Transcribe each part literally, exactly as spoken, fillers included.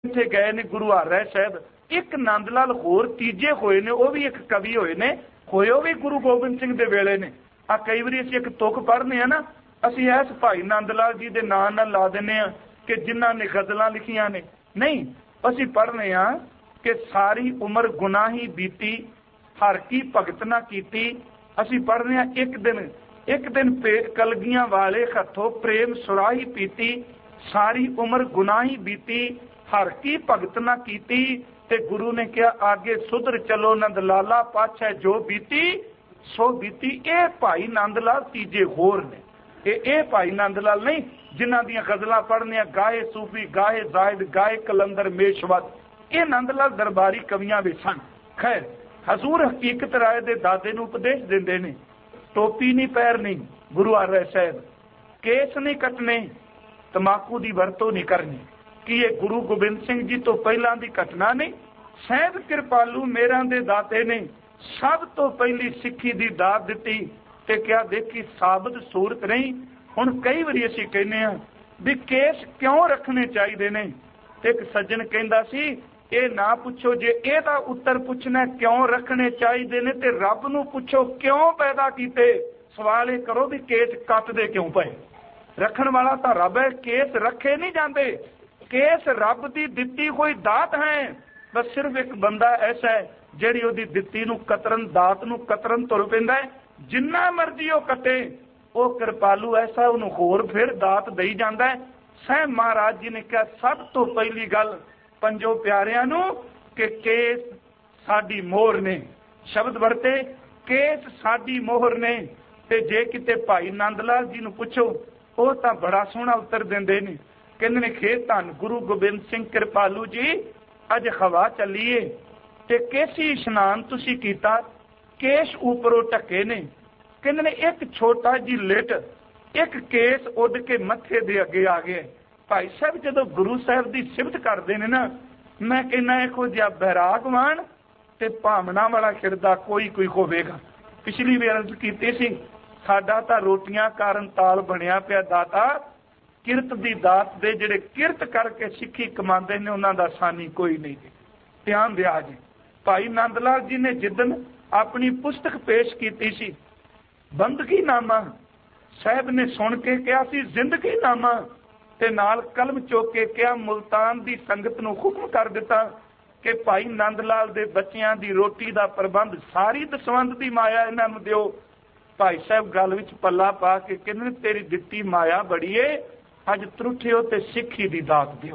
ਇੱਥੇ ਗਏ ਨੇ ਗੁਰੂ ਹਰਿ ਸਾਹਿਬ। ਇੱਕ ਨੰਦ ਲਾਲ ਹੋਰ ਤੀਜੇ ਹੋਏ ਨੇ, ਉਹ ਵੀ ਇੱਕ ਕਵੀ ਹੋਏ ਨੇ, ਹੋਏ ਉਹ ਵੀ ਗੁਰੂ ਗੋਬਿੰਦ ਸਿੰਘ ਦੇ ਵੇਲੇ ਨੇ। ਆ ਕਈ ਵਾਰੀ ਅਸੀਂ ਇੱਕ ਤੁਕ ਪੜ੍ਹਨੇ ਆ ਨਾ, ਅਸੀਂ ਇਸ ਭਾਈ ਨੰਦ ਲਾਲ ਜੀ ਦੇ ਨਾਂ ਨਾਲ ਲਾ ਦਿੰਦੇ ਆ ਕਿ ਜਿਨ੍ਹਾਂ ਨੇ ਗਜ਼ਲਾਂ ਲਿਖੀਆਂ ਨੇ। ਨਹੀਂ, ਅਸੀਂ ਪੜ੍ਹਨੇ ਆ ਕਿ ਸਾਰੀ ਉਮਰ ਗੁਨਾਹੀ ਬੀਤੀ, ਹਰ ਕੀ ਭਗਤ ਨਾ ਕੀਤੀ। ਅਸੀਂ ਪੜ੍ਹਨੇ ਆ ਇੱਕ ਦਿਨ ਇੱਕ ਦਿਨ ਕਲਗੀਆਂ ਵਾਲੇ ਹੱਥੋਂ ਪ੍ਰੇਮ ਸੁਰਾਹੀ ਪੀਤੀ, ਸਾਰੀ ਉਮਰ ਗੁਨਾਹੀ ਬੀਤੀ, ਹਰ ਕੀ ਭਗਤ ਨਾ ਕੀਤੀ। ਤੇ ਗੁਰੂ ਨੇ ਕਿਹਾ ਆਗੇ ਸੁਧਰ ਚਲੋ ਨੰਦ ਲਾਲਾ, ਪਾਛੈ ਜੋ ਬੀਤੀ ਸੋ ਬੀਤੀ। ਇਹ ਭਾਈ ਨੰਦ ਲਾਲ ਤੀਜੇ ਹੋਰ ਨੇ। ਇਹ ਇਹ ਭਾਈ ਨੰਦ ਲਾਲ ਨਹੀਂ ਜਿਨ੍ਹਾਂ ਦੀਆਂ ਗਜ਼ਲਾਂ ਪੜ੍ਹਨੀਆਂ, ਗਾਏ ਸੂਫੀ, ਗਾਏ ਜ਼ਾਹਿਦ, ਗਾਏ ਕਲੰਦਰ ਮੇਸ਼ਵਤ। ਇਹ ਨੰਦ ਲਾਲ ਦਰਬਾਰੀ ਕਵੀਆਂ ਵਿੱਚ ਸਨ। ਖੈਰ, ਹਜ਼ੂਰ ਹਕੀਕਤ ਰਾਏ ਦੇ ਦਾਦੇ ਨੂੰ ਉਪਦੇਸ਼ ਦਿੰਦੇ ਨੇ, ਟੋਪੀ ਨਹੀਂ ਪਹਿਰਨੀ ਗੁਰੂ ਹਰਿ ਸਾਹਿਬ, ਕੇਸ ਨਹੀਂ ਕੱਟਣੇ, ਤਮਾਕੂ ਦੀ ਵਰਤੋਂ ਨਹੀਂ ਕਰਨੀ। ਕੀ ਇਹ ਗੁਰੂ ਗੋਬਿੰਦ ਸਿੰਘ ਜੀ ਤੋਂ ਪਹਿਲਾਂ ਦੀ ਘਟਨਾ ਨਹੀਂ? ਸਹਿਬ ਕਿਰਪਾਲੂ ਮੇਰਾਂ ਦੇ ਦਾਤੇ ਨੇ ਸਭ ਤੋਂ ਪਹਿਲੀ ਸਿੱਖੀ ਦੀ ਦਾਤ ਦਿੱਤੀ ਤੇ ਕਿਹਾ ਦੇਖੀ ਸਾਬਤ ਸੂਰਤ ਨਹੀਂ। ਹੁਣ ਕਈ ਵਾਰੀ ਅਸੀਂ ਕਹਿੰਦੇ ਹਾਂ ਵੀ ਕੇਸ ਕਿਉਂ ਰੱਖਣੇ ਚਾਹੀਦੇ ਨੇ, ਤੇ ਇੱਕ ਸੱਜਣ ਕਹਿੰਦਾ ਸੀ ਇਹ ਨਾ ਪੁੱਛੋ, ਜੇ ਇਹਦਾ ਉੱਤਰ ਪੁੱਛਣਾ ਕਿਉਂ ਰੱਖਣੇ ਚਾਹੀਦੇ ਨੇ ਤੇ ਰੱਬ ਨੂੰ ਪੁੱਛੋ ਕਿਉਂ ਪੈਦਾ ਕੀਤੇ। ਸਵਾਲ ਇਹ ਕਰੋ ਵੀ ਕੇਸ ਕੱਟਦੇ ਕਿਉਂ ਪਏ। ਰੱਖਣ ਵਾਲਾ ਤਾਂ ਰੱਬ ਹੈ, ਕੇਸ ਰੱਖੇ ਨਹੀਂ ਜਾਂਦੇ। ਕੇਸ ਰੱਬ ਦੀ ਦਿੱਤੀ ਹੋਈ ਦਾਤ ਹੈ। ਬਸ ਸਿਰਫ ਇੱਕ ਬੰਦਾ ਐਸਾ ਹੈ ਜਿਹੜੀ ਉਹਦੀ ਦਿੱਤੀ ਨੂੰ ਕਤਰਨ, ਦਾਤ ਨੂੰ ਕਤਰਨ ਤੁਰ ਪੈਂਦਾ ਹੈ। ਜਿੰਨਾ ਮਰਜ਼ੀ ਉਹ ਕੱਟੇ, ਉਹ ਕਿਰਪਾਲੂ ਐਸਾ ਉਹਨੂੰ ਹੋਰ ਫਿਰ ਦਾਤ ਦੇਈ ਜਾਂਦਾ ਹੈ। ਸਹਿਬ ਮਹਾਰਾਜ ਜੀ ਨੇ ਕਿਹਾ ਸਭ ਤੋਂ ਪਹਿਲੀ ਗੱਲ ਪੰਜੋ ਪਿਆਰਿਆਂ ਨੂੰ ਕਿ ਕੇਸ ਸਾਡੀ ਮੋਹਰ ਨੇ। ਸ਼ਬਦ ਵਰਤੇ ਕੇਸ ਸਾਡੀ ਮੋਹਰ ਨੇ। ਤੇ ਜੇ ਕਿਤੇ ਭਾਈ ਨੰਦ ਲਾਲ ਜੀ ਨੂੰ ਪੁੱਛੋ, ਉਹ ਤਾਂ ਬੜਾ ਸੋਹਣਾ ਉੱਤਰ ਦਿੰਦੇ ਨੇ। ਕਹਿੰਦੇ ਨੇ ਖੇ ਧੰਨ ਗੁਰੂ ਗੋਬਿੰਦ ਸਿੰਘ ਕਿਰਪਾਲੂ ਜੀ, ਅੱਜ ਹਵਾ ਚੱਲੀਏ ਤੇ ਕੇਸੀ ਇਸ਼ਨਾਨ ਤੁਸੀਂ ਕੀਤਾ, ਕੇਸ ਉੱਪਰੋਂ ਢੱਕੇ ਨੇ। ਕਹਿੰਦੇ ਨੇ ਇੱਕ ਛੋਟਾ ਜੀ ਲਿਟ, ਇੱਕ ਕੇਸ ਉੱਡ ਕੇ ਮੱਥੇ ਦੇ ਅੱਗੇ ਆ ਗਿਆ। ਭਾਈ ਸਾਹਿਬ ਜਦੋਂ ਗੁਰੂ ਸਾਹਿਬ ਦੀ ਸਿਫਤ ਕਰਦੇ ਨੇ ਨਾ, ਮੈਂ ਕਹਿੰਦਾ ਇਹੋ ਜਿਹਾ ਬੈਰਾਗਵਾਨ ਤੇ ਭਾਵਨਾ ਵਾਲਾ ਖਿਰਦਾ ਕੋਈ ਕੋਈ ਹੋਵੇਗਾ। ਪਿਛਲੀ ਵਾਰ ਅਰਜ਼ ਕੀਤੀ ਸੀ, ਸਾਡਾ ਤਾਂ ਰੋਟੀਆਂ ਕਾਰਨ ਤਾਲ ਬਣਿਆ ਪਿਆ ਦਾਤਾ, ਕਿਰਤ ਦੀ ਦਾਤ ਦੇ ਜਿਹੜੇ ਕਿਰਤ ਕਰਕੇ ਸਿੱਖੀ ਕਮਾਉਂਦੇ ਨੇ ਉਹਨਾਂ ਦਾ ਸਾਨੀ ਕੋਈ ਨਹੀਂ। ਧਿਆਨ ਦਿਆ ਜੀ। ਭਾਈ ਨੰਦ ਲਾਲ ਜੀ ਨੇ ਜਿੱਦਣ ਆਪਣੀ ਪੁਸਤਕ ਪੇਸ਼ ਕੀਤੀ ਸੀ ਬੰਦਗੀ ਨਾਮਾ, ਸਾਹਿਬ ਨੇ ਸੁਣ ਕੇ ਕਿਹਾ ਸੀ ਜ਼ਿੰਦਗੀ ਨਾਮਾ, ਤੇ ਨਾਲ ਕਲਮ ਚੁੱਕ ਕੇ ਕਿਹਾ ਮੁਲਤਾਨ ਦੀ ਸੰਗਤ ਨੂੰ ਹੁਕਮ ਕਰ ਦਿੱਤਾ ਕਿ ਭਾਈ ਨੰਦ ਲਾਲ ਦੇ ਬੱਚਿਆਂ ਦੀ ਰੋਟੀ ਦਾ ਪ੍ਰਬੰਧ ਸਾਰੀ ਦਸਵੰਧ ਦੀ ਮਾਇਆ ਇਹਨਾਂ ਨੂੰ ਦਿਓ। ਭਾਈ ਸਾਹਿਬ ਗੱਲ ਵਿੱਚ ਪੱਲਾ ਪਾ ਕੇ ਕਹਿੰਦੇ ਤੇਰੀ ਦਿੱਤੀ ਮਾਇਆ ਬੜੀ ਏ, ਅੱਜ ਤਰੁੱਠਿਓ ਤੇ ਸਿੱਖੀ ਦੀ ਦਾਤ ਦਿਓ।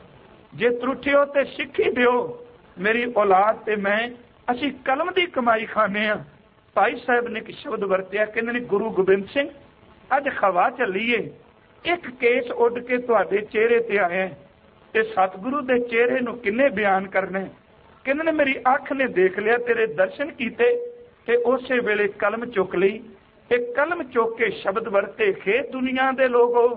ਜੇ ਤਰੁੱਠਿਓ ਤੇ ਸਿੱਖੀ ਦਿਓ, ਮੇਰੀ ਔਲਾਦ ਤੇ ਮੈਂ ਅਸੀਂ ਕਲਮ ਦੀ ਕਮਾਈ ਖਾਂਦੇ ਹਾਂ। ਭਾਈ ਸਾਹਿਬ ਨੇ ਇੱਕ ਸ਼ਬਦ ਵਰਤਿਆ, ਕਹਿੰਦੇ ਨੇ ਗੁਰੂ ਗੋਬਿੰਦ ਸਿੰਘ ਅੱਜ ਹਵਾ ਚੱਲੀਏ, ਇੱਕ ਕੇਸ ਉੱਡ ਕੇ ਤੁਹਾਡੇ ਚਿਹਰੇ ਤੇ ਆਇਆ ਤੇ ਸਤਿਗੁਰੂ ਦੇ ਚਿਹਰੇ ਨੂੰ ਕਿੰਨੇ ਬਿਆਨ ਕਰਨਾ। ਕਹਿੰਦੇ ਨੇ ਮੇਰੀ ਅੱਖ ਨੇ ਦੇਖ ਲਿਆ, ਤੇਰੇ ਦਰਸ਼ਨ ਕੀਤੇ ਤੇ ਉਸੇ ਵੇਲੇ ਕਲਮ ਚੁੱਕ ਲਈ। ਤੇ ਕਲਮ ਚੁੱਕ ਕੇ ਸ਼ਬਦ ਵਰਤੇ, ਖੇ ਦੁਨੀਆ ਦੇ ਲੋਗੋ,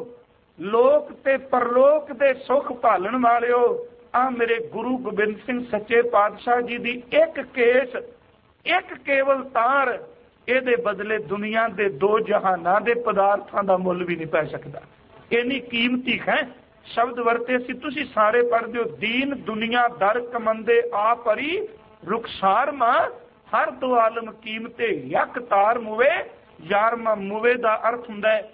ਲੋਕ ਤੇ ਪਰਲੋਕ ਦੇ ਸੁੱਖ ਭਾਲਣ ਵਾਲਿਓ, ਆ ਮੇਰੇ ਗੁਰੂ ਗੋਬਿੰਦ ਸਿੰਘ ਸੱਚੇ ਪਾਤਸ਼ਾਹ ਜੀ ਦੀ ਇੱਕ ਕੇਸ, ਇੱਕ ਕੇਵਲ ਤਾਰ, ਇਹਦੇ ਬਦਲੇ ਦੁਨੀਆ ਦੇ ਦੋ ਜਹਾਨਾਂ ਦੇ ਪਦਾਰਥਾਂ ਦਾ ਮੁੱਲ ਵੀ ਨਹੀਂ ਪੈ ਸਕਦਾ। ਇੰਨੀ ਕੀਮਤੀ ਹੈ। ਸ਼ਬਦ ਵਰਤੇ ਸੀ, ਤੁਸੀਂ ਸਾਰੇ ਪੜ੍ਹਦੇ ਹੋ, ਦੀਨ ਦੁਨੀਆ ਦਰ ਕਮੰਦੇ ਆ ਭਰੀ ਰੁਖਸਾਰ ਮਾਂ, ਹਰ ਦੋ ਆਲਮ ਕੀਮਤੇ ਯਕ ਤਾਰ ਮੁਵੇ, ਯਾਰਮਾ ਮੁਵੇ ਦਾ ਅਰਥ ਹੁੰਦਾ ਹੈ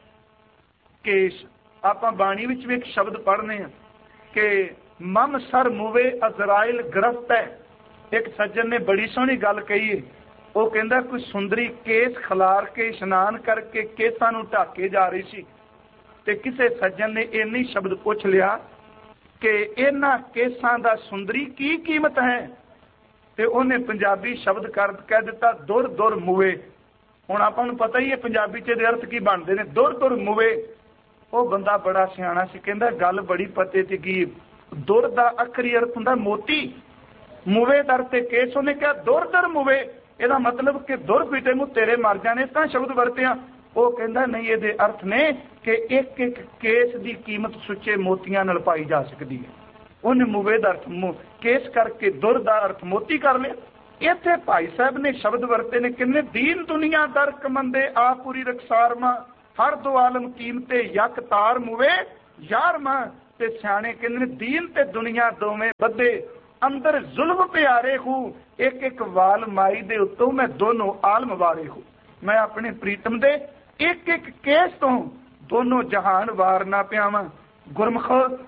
ਕੇਸ। ਆਪਾਂ ਬਾਣੀ ਵਿੱਚ ਵੀ ਇੱਕ ਸ਼ਬਦ ਪੜ੍ਹਨੇ ਆ ਕਿ ਮਮ ਸਰ ਮੁਵੇ ਅਜ਼ਰਾਇਲ ਗ੍ਰਸਤ ਹੈ। ਇੱਕ ਸੱਜਣ ਨੇ ਬੜੀ ਸੋਹਣੀ ਗੱਲ ਕਹੀ ਹੈ। ਉਹ ਕਹਿੰਦਾ ਕੋਈ ਸੁੰਦਰੀ ਕੇਸ ਖਿਲਾਰ ਕੇ ਇਸ਼ਨਾਨ ਕਰਕੇ ਕੇਸਾਂ ਨੂੰ ਢੱਕ ਕੇ ਜਾ ਰਹੀ ਸੀ, ਤੇ ਕਿਸੇ ਸੱਜਣ ਨੇ ਇੰਨੀ ਸ਼ਬਦ ਪੁੱਛ ਲਿਆ ਕਿ ਇਹਨਾਂ ਕੇਸਾਂ ਦਾ ਸੁੰਦਰੀ ਕੀ ਕੀਮਤ ਹੈ, ਤੇ ਉਹਨੇ ਪੰਜਾਬੀ ਸ਼ਬਦ ਕਰ ਕਹਿ ਦਿੱਤਾ ਦੁਰ ਦੁਰ ਮੁਵੇ। ਹੁਣ ਆਪਾਂ ਨੂੰ ਪਤਾ ਹੀ ਹੈ ਪੰਜਾਬੀ ਚ ਇਹਦੇ ਅਰਥ ਕੀ ਬਣਦੇ ਨੇ, ਦੁਰ ਦੁਰ ਮੁਵੇ। ਉਹ ਬੰਦਾ ਬੜਾ ਸਿਆਣਾ ਸੀ, ਕਹਿੰਦਾ ਗੱਲ ਬੜੀ ਪਤੇ ਤੇ ਕੀ, ਦੁਰ ਦਾ ਅੱਖਰੀ ਅਰਥ ਹੁੰਦਾ ਮੋਤੀ, ਮੁਵੇ ਦਰ ਤੇ ਕੇਸ। ਉਹਨੇ ਕਿਹਾ ਦੁਰ ਦਰ ਮੁਵੇ, ਇਹਦਾ ਮਤਲਬ ਕਿ ਦੁਰ ਪੀਟੇ ਨੂੰ ਤੇਰੇ ਮਰ ਜਾਣੇ, ਤਾਂ ਸ਼ਬਦ ਵਰਤਿਆ। ਉਹ ਕਹਿੰਦਾ ਨਹੀਂ, ਇਹਦੇ ਅਰਥ ਨੇ ਕਿ ਇੱਕ ਇੱਕ ਕੇਸ ਦੀ ਕੀਮਤ ਸੁੱਚੇ ਮੋਤੀਆਂ ਨਾਲ ਪਾਈ ਜਾ ਸਕਦੀ ਹੈ। ਉਹਨੇ ਮੁਵੇ ਦਾ ਅਰਥ ਕੇਸ ਕਰਕੇ ਦੁਰ ਦਾ ਅਰਥ ਮੋਤੀ ਕਰ ਲਿਆ। ਇੱਥੇ ਭਾਈ ਸਾਹਿਬ ਨੇ ਸ਼ਬਦ ਵਰਤੇ ਨੇ ਕਿੰਨੇ, ਦੀਨ ਦੁਨੀਆ ਦਰ ਕਮੰਦੇ ਆ ਪੂਰੀ ਰਖਸਾਰ ਮਾਂ, ਹਰ ਦੋ ਆਲਮ ਕੀਮਤੇ ਯਕ ਤਾਰ ਮੁਵੇ ਯਾਰ ਮਾਂ। ते सियाणे कहंदे ने दीन ते दुनिया दोवें बद्धे अंदर जुल्म प्यारे हूँ एक एक वाल माई दे उत्तों मैं दोनों आलम वारे हूँ। मैं अपने प्रीतम दे एक एक केस तो दोनों जहान वार ना पियावा। गुरमुख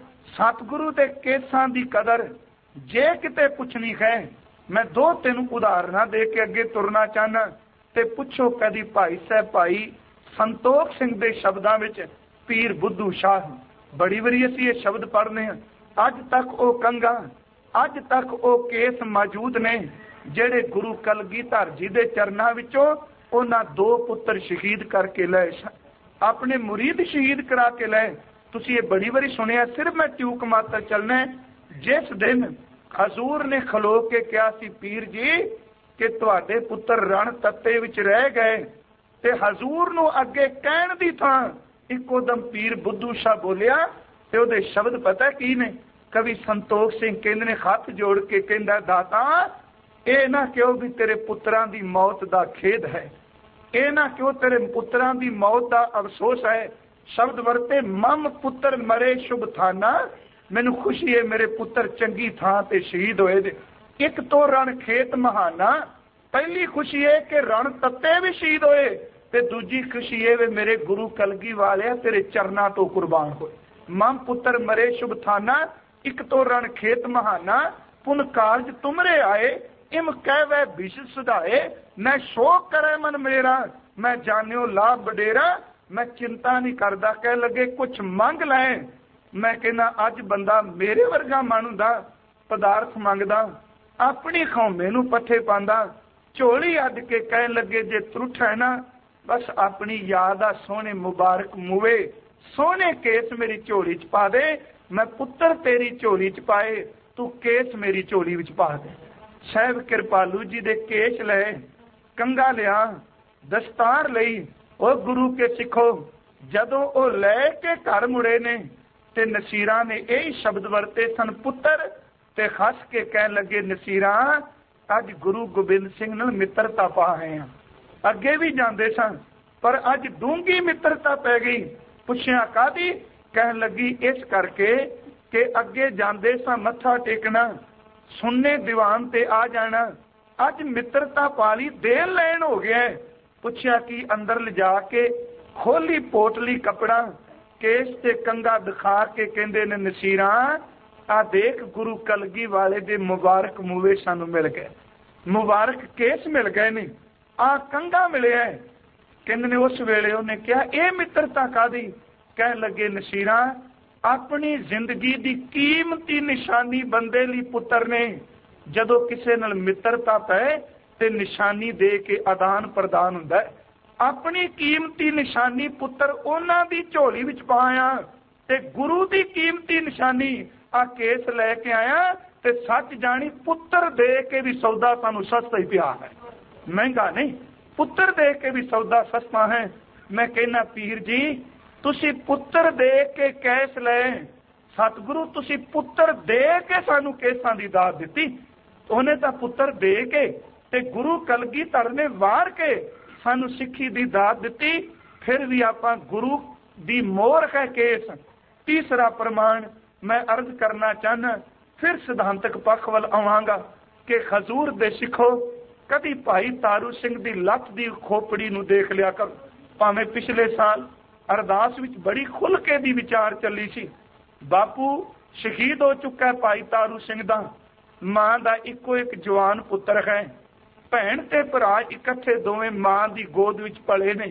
सतगुरु दे केसां दी कदर जे किते पुछनी है मैं दो तीन उदाहरण दे के अगे तुरना चाहना। ते पुछो कदी भाई साहब भाई संतोख सिंह दे शब्दां विच पीर बुद्धू शाह बड़ी वारी असीं ये शब्द पढ़ने हैं। अज तक वो कंगा अज तक वो केस मौजूद ने जेड़े गुरु कलगीधर जी दे चरनां विचों उन्हां दो पुत्र शहीद करके लए अपने मुरीद शहीद करा के लए। तुसीं ये बड़ी वारी सुनिया। सिर्फ मैं ट्यूक मात्र चलना जिस दिन हजूर ने खलो के कहा सी पीर जी कि तुहाडे पुत्र रण तत्ते विच रह गए ते हजूर नूं अगे कहण दी थां इकोदम पीर बुद्धू शाह बोलिया ते उहदे शब्द पता की ने। कवि संतोख सिंह कहंदे ने हथ जोड़ के कहंदा दाता ये ना क्यों भी तेरे पुत्रां दी मौत दा खेद है, ये ना क्यों तेरे पुत्रां दी मौत दा अफसोस है। शब्द वरते मम पुत्र मरे शुभ थाना मैनू खुशी है मेरे पुत्र चंगी थां ते शहीद होए दे। एक तो रण खेत महाना पहली खुशी है कि रण तत्ते भी शहीद होए ते दूजी खुशी है वे मेरे गुरु कलगी वाले तेरे चरना तो कुर्बान होए। मम पुत्र मरे शुभ थाना एक तो रण खेत महाना पुन कारज तुमरे आए इम कह वह विष सुधाए मैं शोक करे मन मेरा मैं जानियो लाभ बडेरा मैं चिंता नहीं करदा कह लगे कुछ मंग लै। मैं कहना अज बंदा मेरे वर्गा मानू दा पदार्थ मंगदा अपनी खौमे नूं पट्ठे पांदा झोली अड के कह लगे जे त्रुठ है ना बस अपनी याद आ सोहने मुबारक मुवे सोहने केस मेरी झोली च पा दे मैं पुत्र तेरी झोली च पाए तू केस मेरी झोली विच पा दे। साहब कृपालू जी दे केस ले कंगा लिया दस्तार लई ओ गुरु के सिखो जदों ओ लै के घर मुड़े ने ते नसीरा ने यही शब्द वरते सन पुत्र ते हस के कह लगे नसीरा अज गुरु गोबिंद सिंह नाल मित्रता पा आए हैं। अगे भी जाते सन पर अज डूंगी मित्रता पै गई। पुछया कादी कह लगी इस करके कि अगे जाते सा मत्था टेकना सुनने दीवान ते आ जाना अज मित्रता पाली देन लैन हो गया। पुछया कि अंदर ले जाके खोली पोटली कपड़ा केस ते कंगा दिखा के कहंदे ने नसीरा आ देख गुरु कलगी वाले दे मुबारक मूवे सानू मिल गए मुबारक केस मिल गए ने आ कंगा मिले है। कहंदे ने उस वेले उन्हें कहा यह मित्रता कादी कह लगे नसीरा अपनी जिंदगी दी कीमती निशानी बंदे ली पुत्र ने जदों किसे नाल मित्रता पै ते निशानी दे के आदान प्रदान हुंदा है। अपनी कीमती निशानी पुत्र उन्हां दी झोली विच पाया ते गुरु दी कीमती निशानी आ केस लैके आया ते सच जानी पुत्र दे के भी सौदा सानू सस्ता ही पिया है महंगा नहीं पुत्र दे के भी सौदा सस्ता है। मैं कहना पीर जी तुसी पुत्र दे के कैस ले सतगुरु तुसी पुत्र दे के सानू केसां दी दात दिती उन्हें तां पुत्र दे के ते गुरु कलगीधर ने वार के सानू सिक्खी दी दात दिती फिर भी आपां गुरु दी मोहर है केस। तीसरा प्रमाण मैं अर्ज करना चाहना फिर सिद्धांतक पक्ष वल आवांगा कि हजूर दे सिखो कदी भाई तारू सिंह दी लत दी खोपड़ी नू देख लिया करो। भावें पिछले साल अरदास विच बड़ी खुल के दी विचार चली सी बापू शहीद हो चुका है भाई तारू सिंह दा मां दा इको एक जवान पुत्र है भैन ते भरा इकट्ठे दोवें मां दी गोद विच पले ने।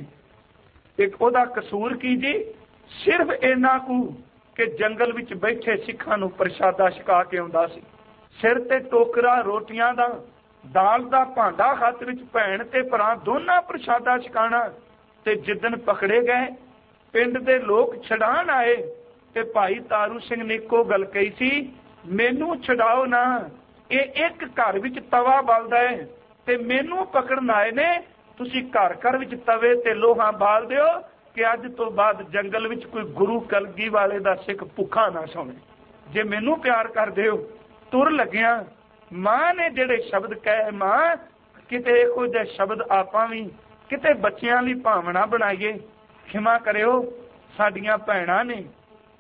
एक ओदा कसूर की जी सिर्फ इन्ना कू कि जंगल विच बैठे सिखां नू प्रशादा छका के आउंदा सी सिर ते टोकरा रोटियां दा दाल दा भांडा हत्थ विच भैन ते भरा दोनां प्रशादा छकाना ते जिदन पकड़े गए पिंड दे लोग छड़ान आए ते भाई तारू सिंह ने इको गल कही सी मैनू छड़ाओ ना ये एक घर विच तवा बलदा है ते मैनू पकड़न आए ने तुसी घर घर विच तवे ते लोहा बाल दिओ कि अज तो बाद जंगल विच कोई गुरु कलगी वाले दा सिख भुखा ना सोवे। जे मैनू प्यार कर दिओ तुर लग्या मां ने जेड़े शब्द कहे मां किते इहो जिहे शब्द आपां भी किते बच्चियां लई भावना बनाईए खिमा करियो साडियां भैणां ने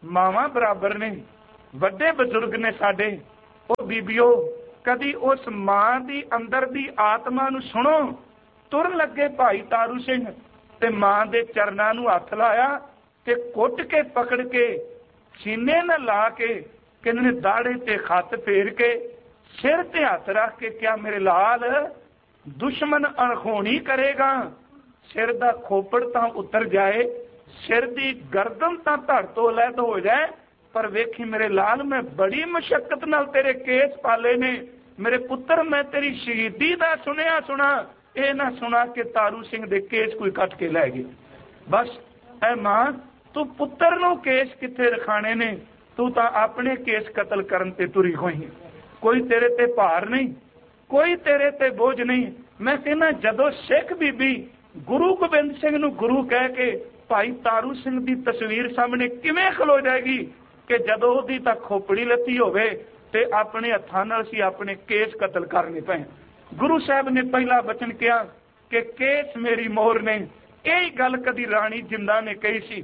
मावां बराबर ने, वड्डे बजुर्ग ने साडे। ओ बीबियो, कदी उस मां दी अंदर दी आत्मा नूं सुनो। तुरन लगे भाई तारू सिंह ते मां दे चरनां नूं हथ लाया ते कुट के पकड़ के सीने न ला के कहने दाड़े ते खत फेर के सिर ते हथ रख के, क्या मेरे लाल दुश्मन अणखोनी करेगा? सिर दा खोपड़ तां उतर जाए, सिर दी गर्दन तां धड़ तो अलग हो जाए, पर वेखी मेरे लाल मैं बड़ी मुशक्कत नाल तेरे केस पाले ने। मेरे पुत्र मैं तेरी शहीदी दा सुनिया सुना, ये ना सुना कि तारू सिंह दे केस कोई कट के लै गए। बस ऐ मां, तू पुत्र नूं केस किथे रखाने ने? तू तां अपने केस कतल करन ते तुरी होई। कोई तेरे ते भार नहीं, कोई तेरे ते बोझ नहीं। मैं कहना जदों सिख बीबी गुरु गोबिंद सिंह नूं गुरु कह के भाई तारू सिंह दी तस्वीर सामने किवें खलो जाएगी कि जदों ओहदी तां खोपड़ी लती होवे ते अपने हत्थां नाल सी अपने केस कतल करने पे। गुरु साहब ने पहला वचन किया कि केस मेरी मोहर ने। यही गल कदी राणी जिंदा ने कही सी।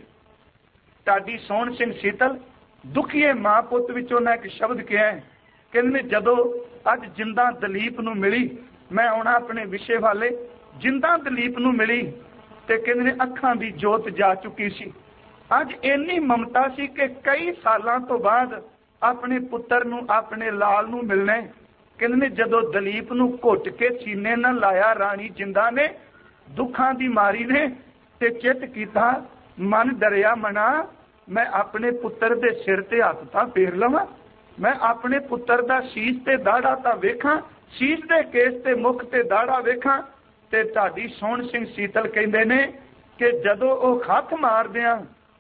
ढाडी सोहण सिंह सीतल दुखीए मां पुत विच उन्हां एक शब्द कहा है, कहंदे जदों अज जिंदा दलीप नूं मिली, मैं आउणा अपने विषय वाले, जिंदा दलीप नूं मिली ते कहंदे अखां दी जोत जा चुकी सी। अज इन्नी ममता सी कि कई सालां तो बाद अपने पुत्र नूं अपने लाल नूं मिलना। कहंदे जदों दलीप नूं घुट के सीने नाल लाया राणी जिंदा ने, दुखां दी मारी ने ते चित कीता मन डरिया मना, मैं अपने पुत्र दे सिर ते हथ तां फेर लवां, मैं अपने पुत्र दा शीश ते दाड़ा तां वेखां, शीश दे केस ते मुख ते दाड़ा वेखां। ते ढाडी सोहण सिंह सीतल कहंदे ने कि जदों ओह हथ मारदियां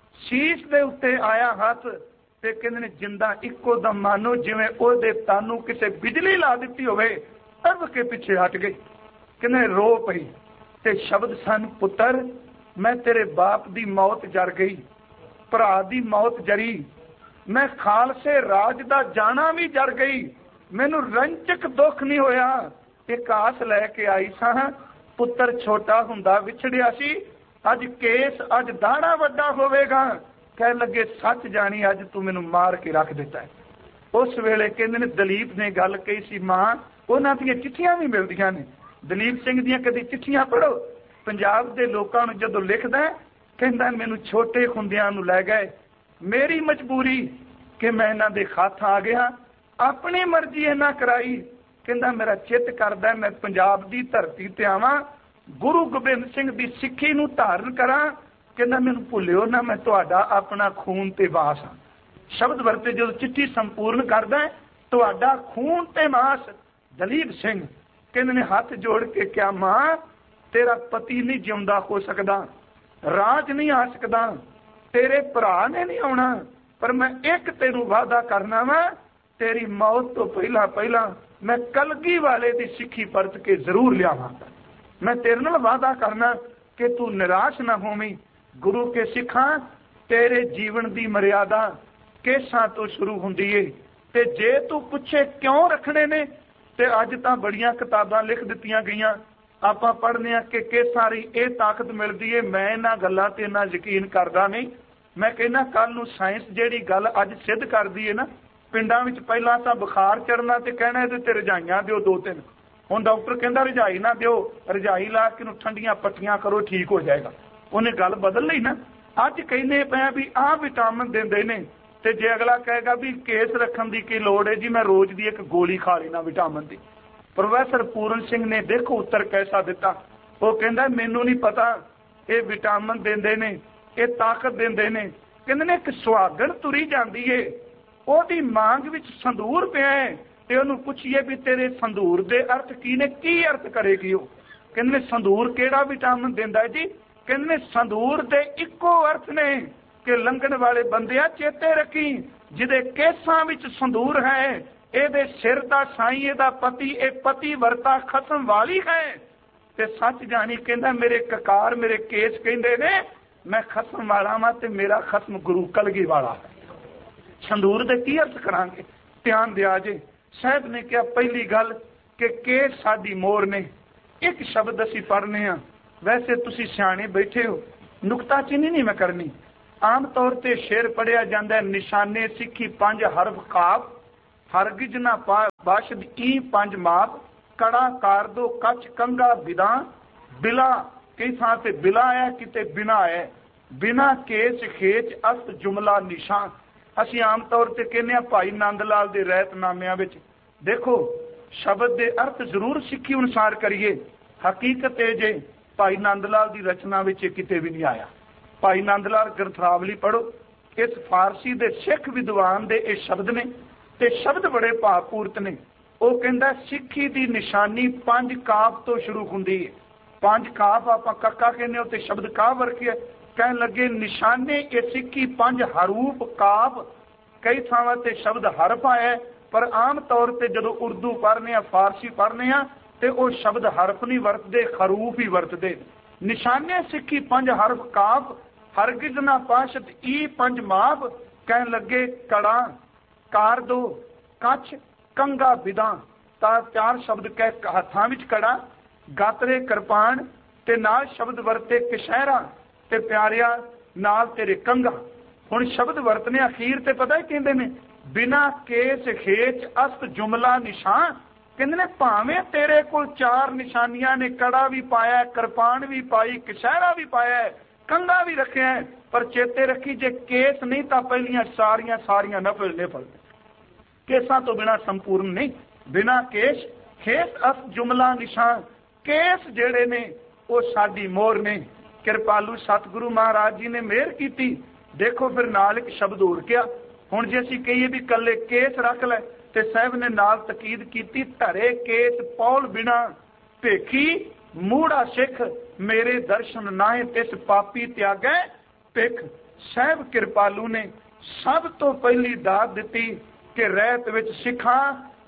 शीश दे उत्ते आया हथ ते कहंदे ने जिंदा इक्को दम मानो जिवें ओहदे तानू किसे बिजली ला दित्ती होवे, तब के पिछे हट गई। कहंदे रो पई ते शब्द सन, पुत्र मैं तेरे बाप दी मौत जर गई, भरा दी मौत जरी, मैं खालसे राज दा जाना भी जर गई, मैनू रंचक दुख नहीं होया। एक आस लैके आई सां, पुत्र छोटा हुंदा विछड़िया सी, अज केस अज दाड़ा वड्डा होवेगा। कह लगे सच जानी अज तू मैनू मार के रख दिता है। उस वेले कहंदे ने दलीप ने गल कही सी, मां उन्हां दी चिट्ठियां भी मिलदियां ने। दलीप सिंह दियां कदी चिट्ठियां पढ़ो। पंजाब दे लोकां नूं जदों लिखदा कहंदा मैनू छोटे हुंदियां नूं लै गए, मेरी मजबूरी कि मैं इन्हां दे खत आ गया, अपनी मर्जी इन्हां कराई। कहंदा मेरा चित करदा मैं पंजाब दी धरती ते आवां, गुरु गोबिंद सिंह दी सिੱਖੀ नूं धारण करां। कहंदा मैनू भुल्लिओ ना, मैं तुहाडा अपना खून ते वास हां। शब्द वरते जदों चिट्ठी संपूर्ण करदा तुहाडा खून ते मास। दलीप सिंह कहंदे ने हथ जोड़ के, क्या मां तेरा पति नहीं जिउंदा हो सकदा, राज नहीं आ सकदा, तेरे भरा ने नहीं आउणा, पर मैं एक तेनू वादा करना वा, तेरी मौत तो पहला पहला मैं कलगी वाले दी सिੱਖੀ परत के जरूर लियावांगा। मैं तेरे नाल वादा करना कि तू निराश ना होवीं। गुरु के सिखा तेरे जीवन दी मर्यादा केसां तो शुरू हुंदी है, ते जे तू पुछे क्यों रखने ने ते अज तां बड़ियां किताबां लिख दित्तियां गईयां, आपां पढ़ने कि केसां दी इह ताकत मिलदी है। मैं इन्हां गल्लां ते इन्ना यकीन करदा नहीं। मैं कहना कल नूं साइंस जिहड़ी गल अज सिद्ध करदी है ना, पिंडां विच पहिलां तां बुखार चढ़ना ते कहना इहदे ते रजाइयां दिओ दो तीन, हुण डॉक्टर कहंदा रजाई ना दिओ, रजाई ला के नूं ठंडियां पट्टियां करो ठीक हो जाएगा। उन्हें गल बदल लई ना। अज कहने पे भी आह विटामिन देंदे ने, ते जे अगला कहेगा भी केस रखन दी की लोड़ है जी, मैं रोज दी एक गोली खा लेना विटामिन दी। प्रोफैसर पूरन सिंह ने देखो उत्तर कैसा दिता। वो कहंदा मैनू नहीं पता ये विटामिन देंदे ने, ये ताकत देंदे ने। कहंदे ने एक सुहागण तुरी जांदी है, ओहदी मांग विच संदूर पिया है, ते ओहनूं पुछिए भी तेरे संदूर दे अर्थ की ने, की अर्थ करेगी। वो कहंदे ने संदूर केड़ा विटामिन देंदा है जी? कहंदे संदूर दे इक्को अर्थ ने कि लंघण वाले बंदिया चेते रखी, जिदे केसां विच संदूर है, एदे सिर दा साईं एदा पति, ए पति वर्ता खसम वाली है। ते सच जानी कहंदा मेरे ककार मेरे केस कहंदे ने मैं खसम वाला वां ते मेरा खसम गुरु कलगी वाला है। संदूर दे की अर्थ करांगे, ध्यान दिया जे। साहब ने कहा पहली गल कि केस साडी मोर ने। एक शब्द असीं पढ़ने आ, वैसे तुसीं सियाणे बैठे हो, नुकताचीनी नहीं मैं करनी। आम तौर पर शेर पढ़िया जाता है, निशाने सिखी पंज हरफ काफ, हरगिज ना बाशद ई पंज माप, कड़ा कार दो कच कंगा बिदा, बिला कई थां ते बिला है किते बिना है, बिना केस खेच अस्त जुमला निशान। असी आम तौर पर कहने भाई नंद लाल के रहतनामिਆਂ ਵਿੱਚ देखो शब्द के अर्थ जरूर सिੱਖੀ अनुसार करिए, हकीकत है जे भाई नंद लाल की रचना में किते भी नहीं आया। भाई नंद लाल ग्रंथावली पढ़ो, इस फारसी के सिख विद्वान के ये शब्द ने ते शब्द बड़े भावपूर्त ने। वो कहता सिੱਖੀ की निशानी पंज काफ तो शुरू होंदी है। पंज काफ आप कक्का कहने ते शब्द काफ वर्खिया, कह लगे निशाने ये सिੱਖੀ पंज हरूप काफ, कई थावां ते शब्द हरफ आया, पर आम तौर पर जो उर्दू पढ़ने फारसी पढ़ने ते वो शब्द हरफ नहीं वरतते, खरूफ ही वरतते। निशाने सिੱਖੀ पंज हरफ काफ, हरगिज ना पाशत ई पंज माप, कह लगे कड़ा कार दो कच कंगा बिदा। ता चार शब्द कह हथां विच कड़ा, गातरे कृपान ते नाल शब्द वरते कशहरा ते प्यारिया नाल तेरे कंगा। हुण शब्द वरतने अखीर ते पता ही कहंदे ने बिना केस खेच अस्त जुमला निशान। कहंदे ने भावें तेरे कोल चार निशानियां ने, कड़ा भी पाया, कृपान भी पाई, कशहरा भी पाया, कंगा भी रखे है, पर चेते रखी जे केस नहीं तो पहलियां सारियां सारियां नफल नफल केसा तो बिना संपूर्ण नहीं। बिना केस खेस अस्त जुमला निशान, केस जेड़े ने वो साडी मोहर ने। कृपालू सतगुरु महाराज जी ने मेहर की। देखो फिर नाल एक शब्द होर क्या, हुण जे असीं कहिए भी कल्ले केस रख लै ते साहब ने नाल तकीद की, धरे केस पौल बिना भेखी मूड़ा सिख, मेरे दर्शन नाए तिस पापी त्यागै भिख। साहब कृपालू ने सब तो पहली दात दिती कि रहत विच सिखां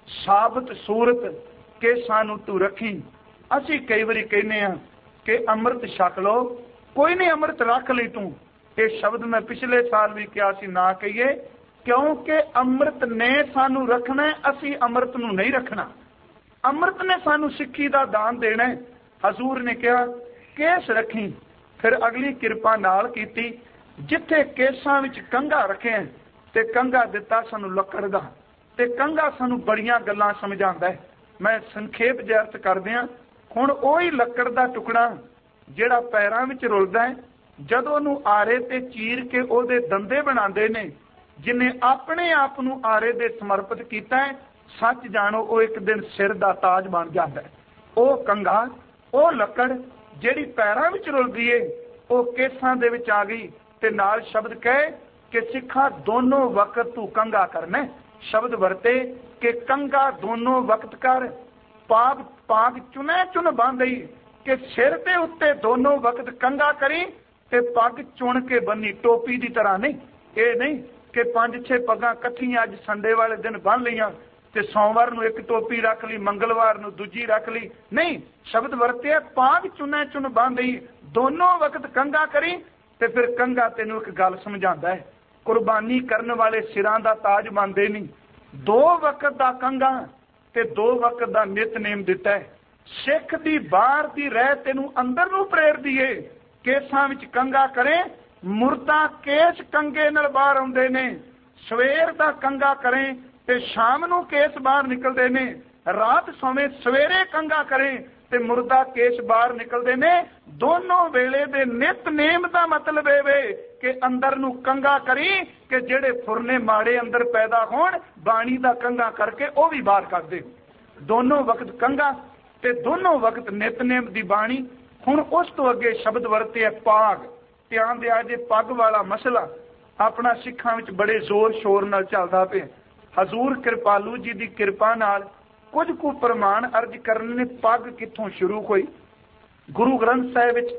साबत सूरत के सानू तू रखी। असीं कई बारी कहने आ कि अमृत छक लो, कोई नहीं अमृत रख ली तू। ये शब्द मैं पिछले साल भी कहा सी ना कहिए, क्योंकि अमृत ने सानू रखना है, असी अमृत नू नहीं रखना। अमृत ने सानू सिੱਖੀ का दान देना है। हजूर ने कहा केस रखी, फिर अगली कृपा नाल कीती, जिथे केसां विच कंघा रखे ते कंघा दिता सानू लकड़ दा, ते कंघा सानू बड़ियां गल्लां समझांदा है। मैं संखेप जिहा अर्थ करदियां, हुण ओही लकड़ दा टुकड़ा जिहड़ा पैरां विच रुलदा है, जदों नू आरे ते चीर के ओहदे दंदे बनांदे ने, जिन्हें अपने आप नू आरे दे समर्पित कीता है, सच जानो वो एक दिन सिर दा ताज बन जाता है। वो कंघा वो लकड़ जिहड़ी पैरां विच रुलदी है, वो केसां दे विच आ गई ते नाल शब्द कहे कि सिखा दोनों वक्त तू कंघा करना। शब्द वरते कि कंघा दोनों वक्त कर, पाग पाग चुने चुन बांधई, कि सिर दे उत्ते दोनों वक्त कंघा करी ते पग चुन के बनी, टोपी की तरह नहीं। ये नहीं कि पांच छे पगां कट्ठियां अज संडे वाले दिन बन लिया ते सोमवार नू एक टोपी रख ली, मंगलवार नू दूजी रख ली, नहीं। शब्द वरते पाग चुने चुन बांधई, दोनों वक्त कंघा करी। ते फिर कंघा तेनू एक गल समझांदा है, कुर्बानी करने वाले सिरां दा ताज बनदे नहीं। दो वक्त दा कंघा ते दो वक्त दा नितनेम दिता है। सिख दी बाहर दी रह तेनू अंदर नू प्रेर दिए, केसां विच कंघा करे, मुर्दा केस कंघे नाल बाहर आउंदे ने। सवेर दा कंघा करे ते शाम नू केस बाहर निकलदे ने, रात सोवे सवेरे कंघा करे ते मुर्दा केस बाहर निकलदे ने। दोनों वेले दे नितनेम दा मतलब ए वे कि अंदर नू कंघा करी कि जेड़े फुरने माड़े अंदर पैदा होण, बाणी दा कंघा करके वो भी बाहर कर दे। दोनों वक्त कंघा ते दोनों वक्त नितनेम दी बाणी। हुण उस तो अगे शब्द वरते पाग। ध्यान दिया जे पग वाला मसला अपना सिखां विच बड़े जोर शोर नाल चलदा पिया। हजूर कृपालू जी की कृपा नाल कुछ कु प्रमाण अर्ज करने ने पग कित्थों शुरू होई। गुरु ग्रंथ साहिब विच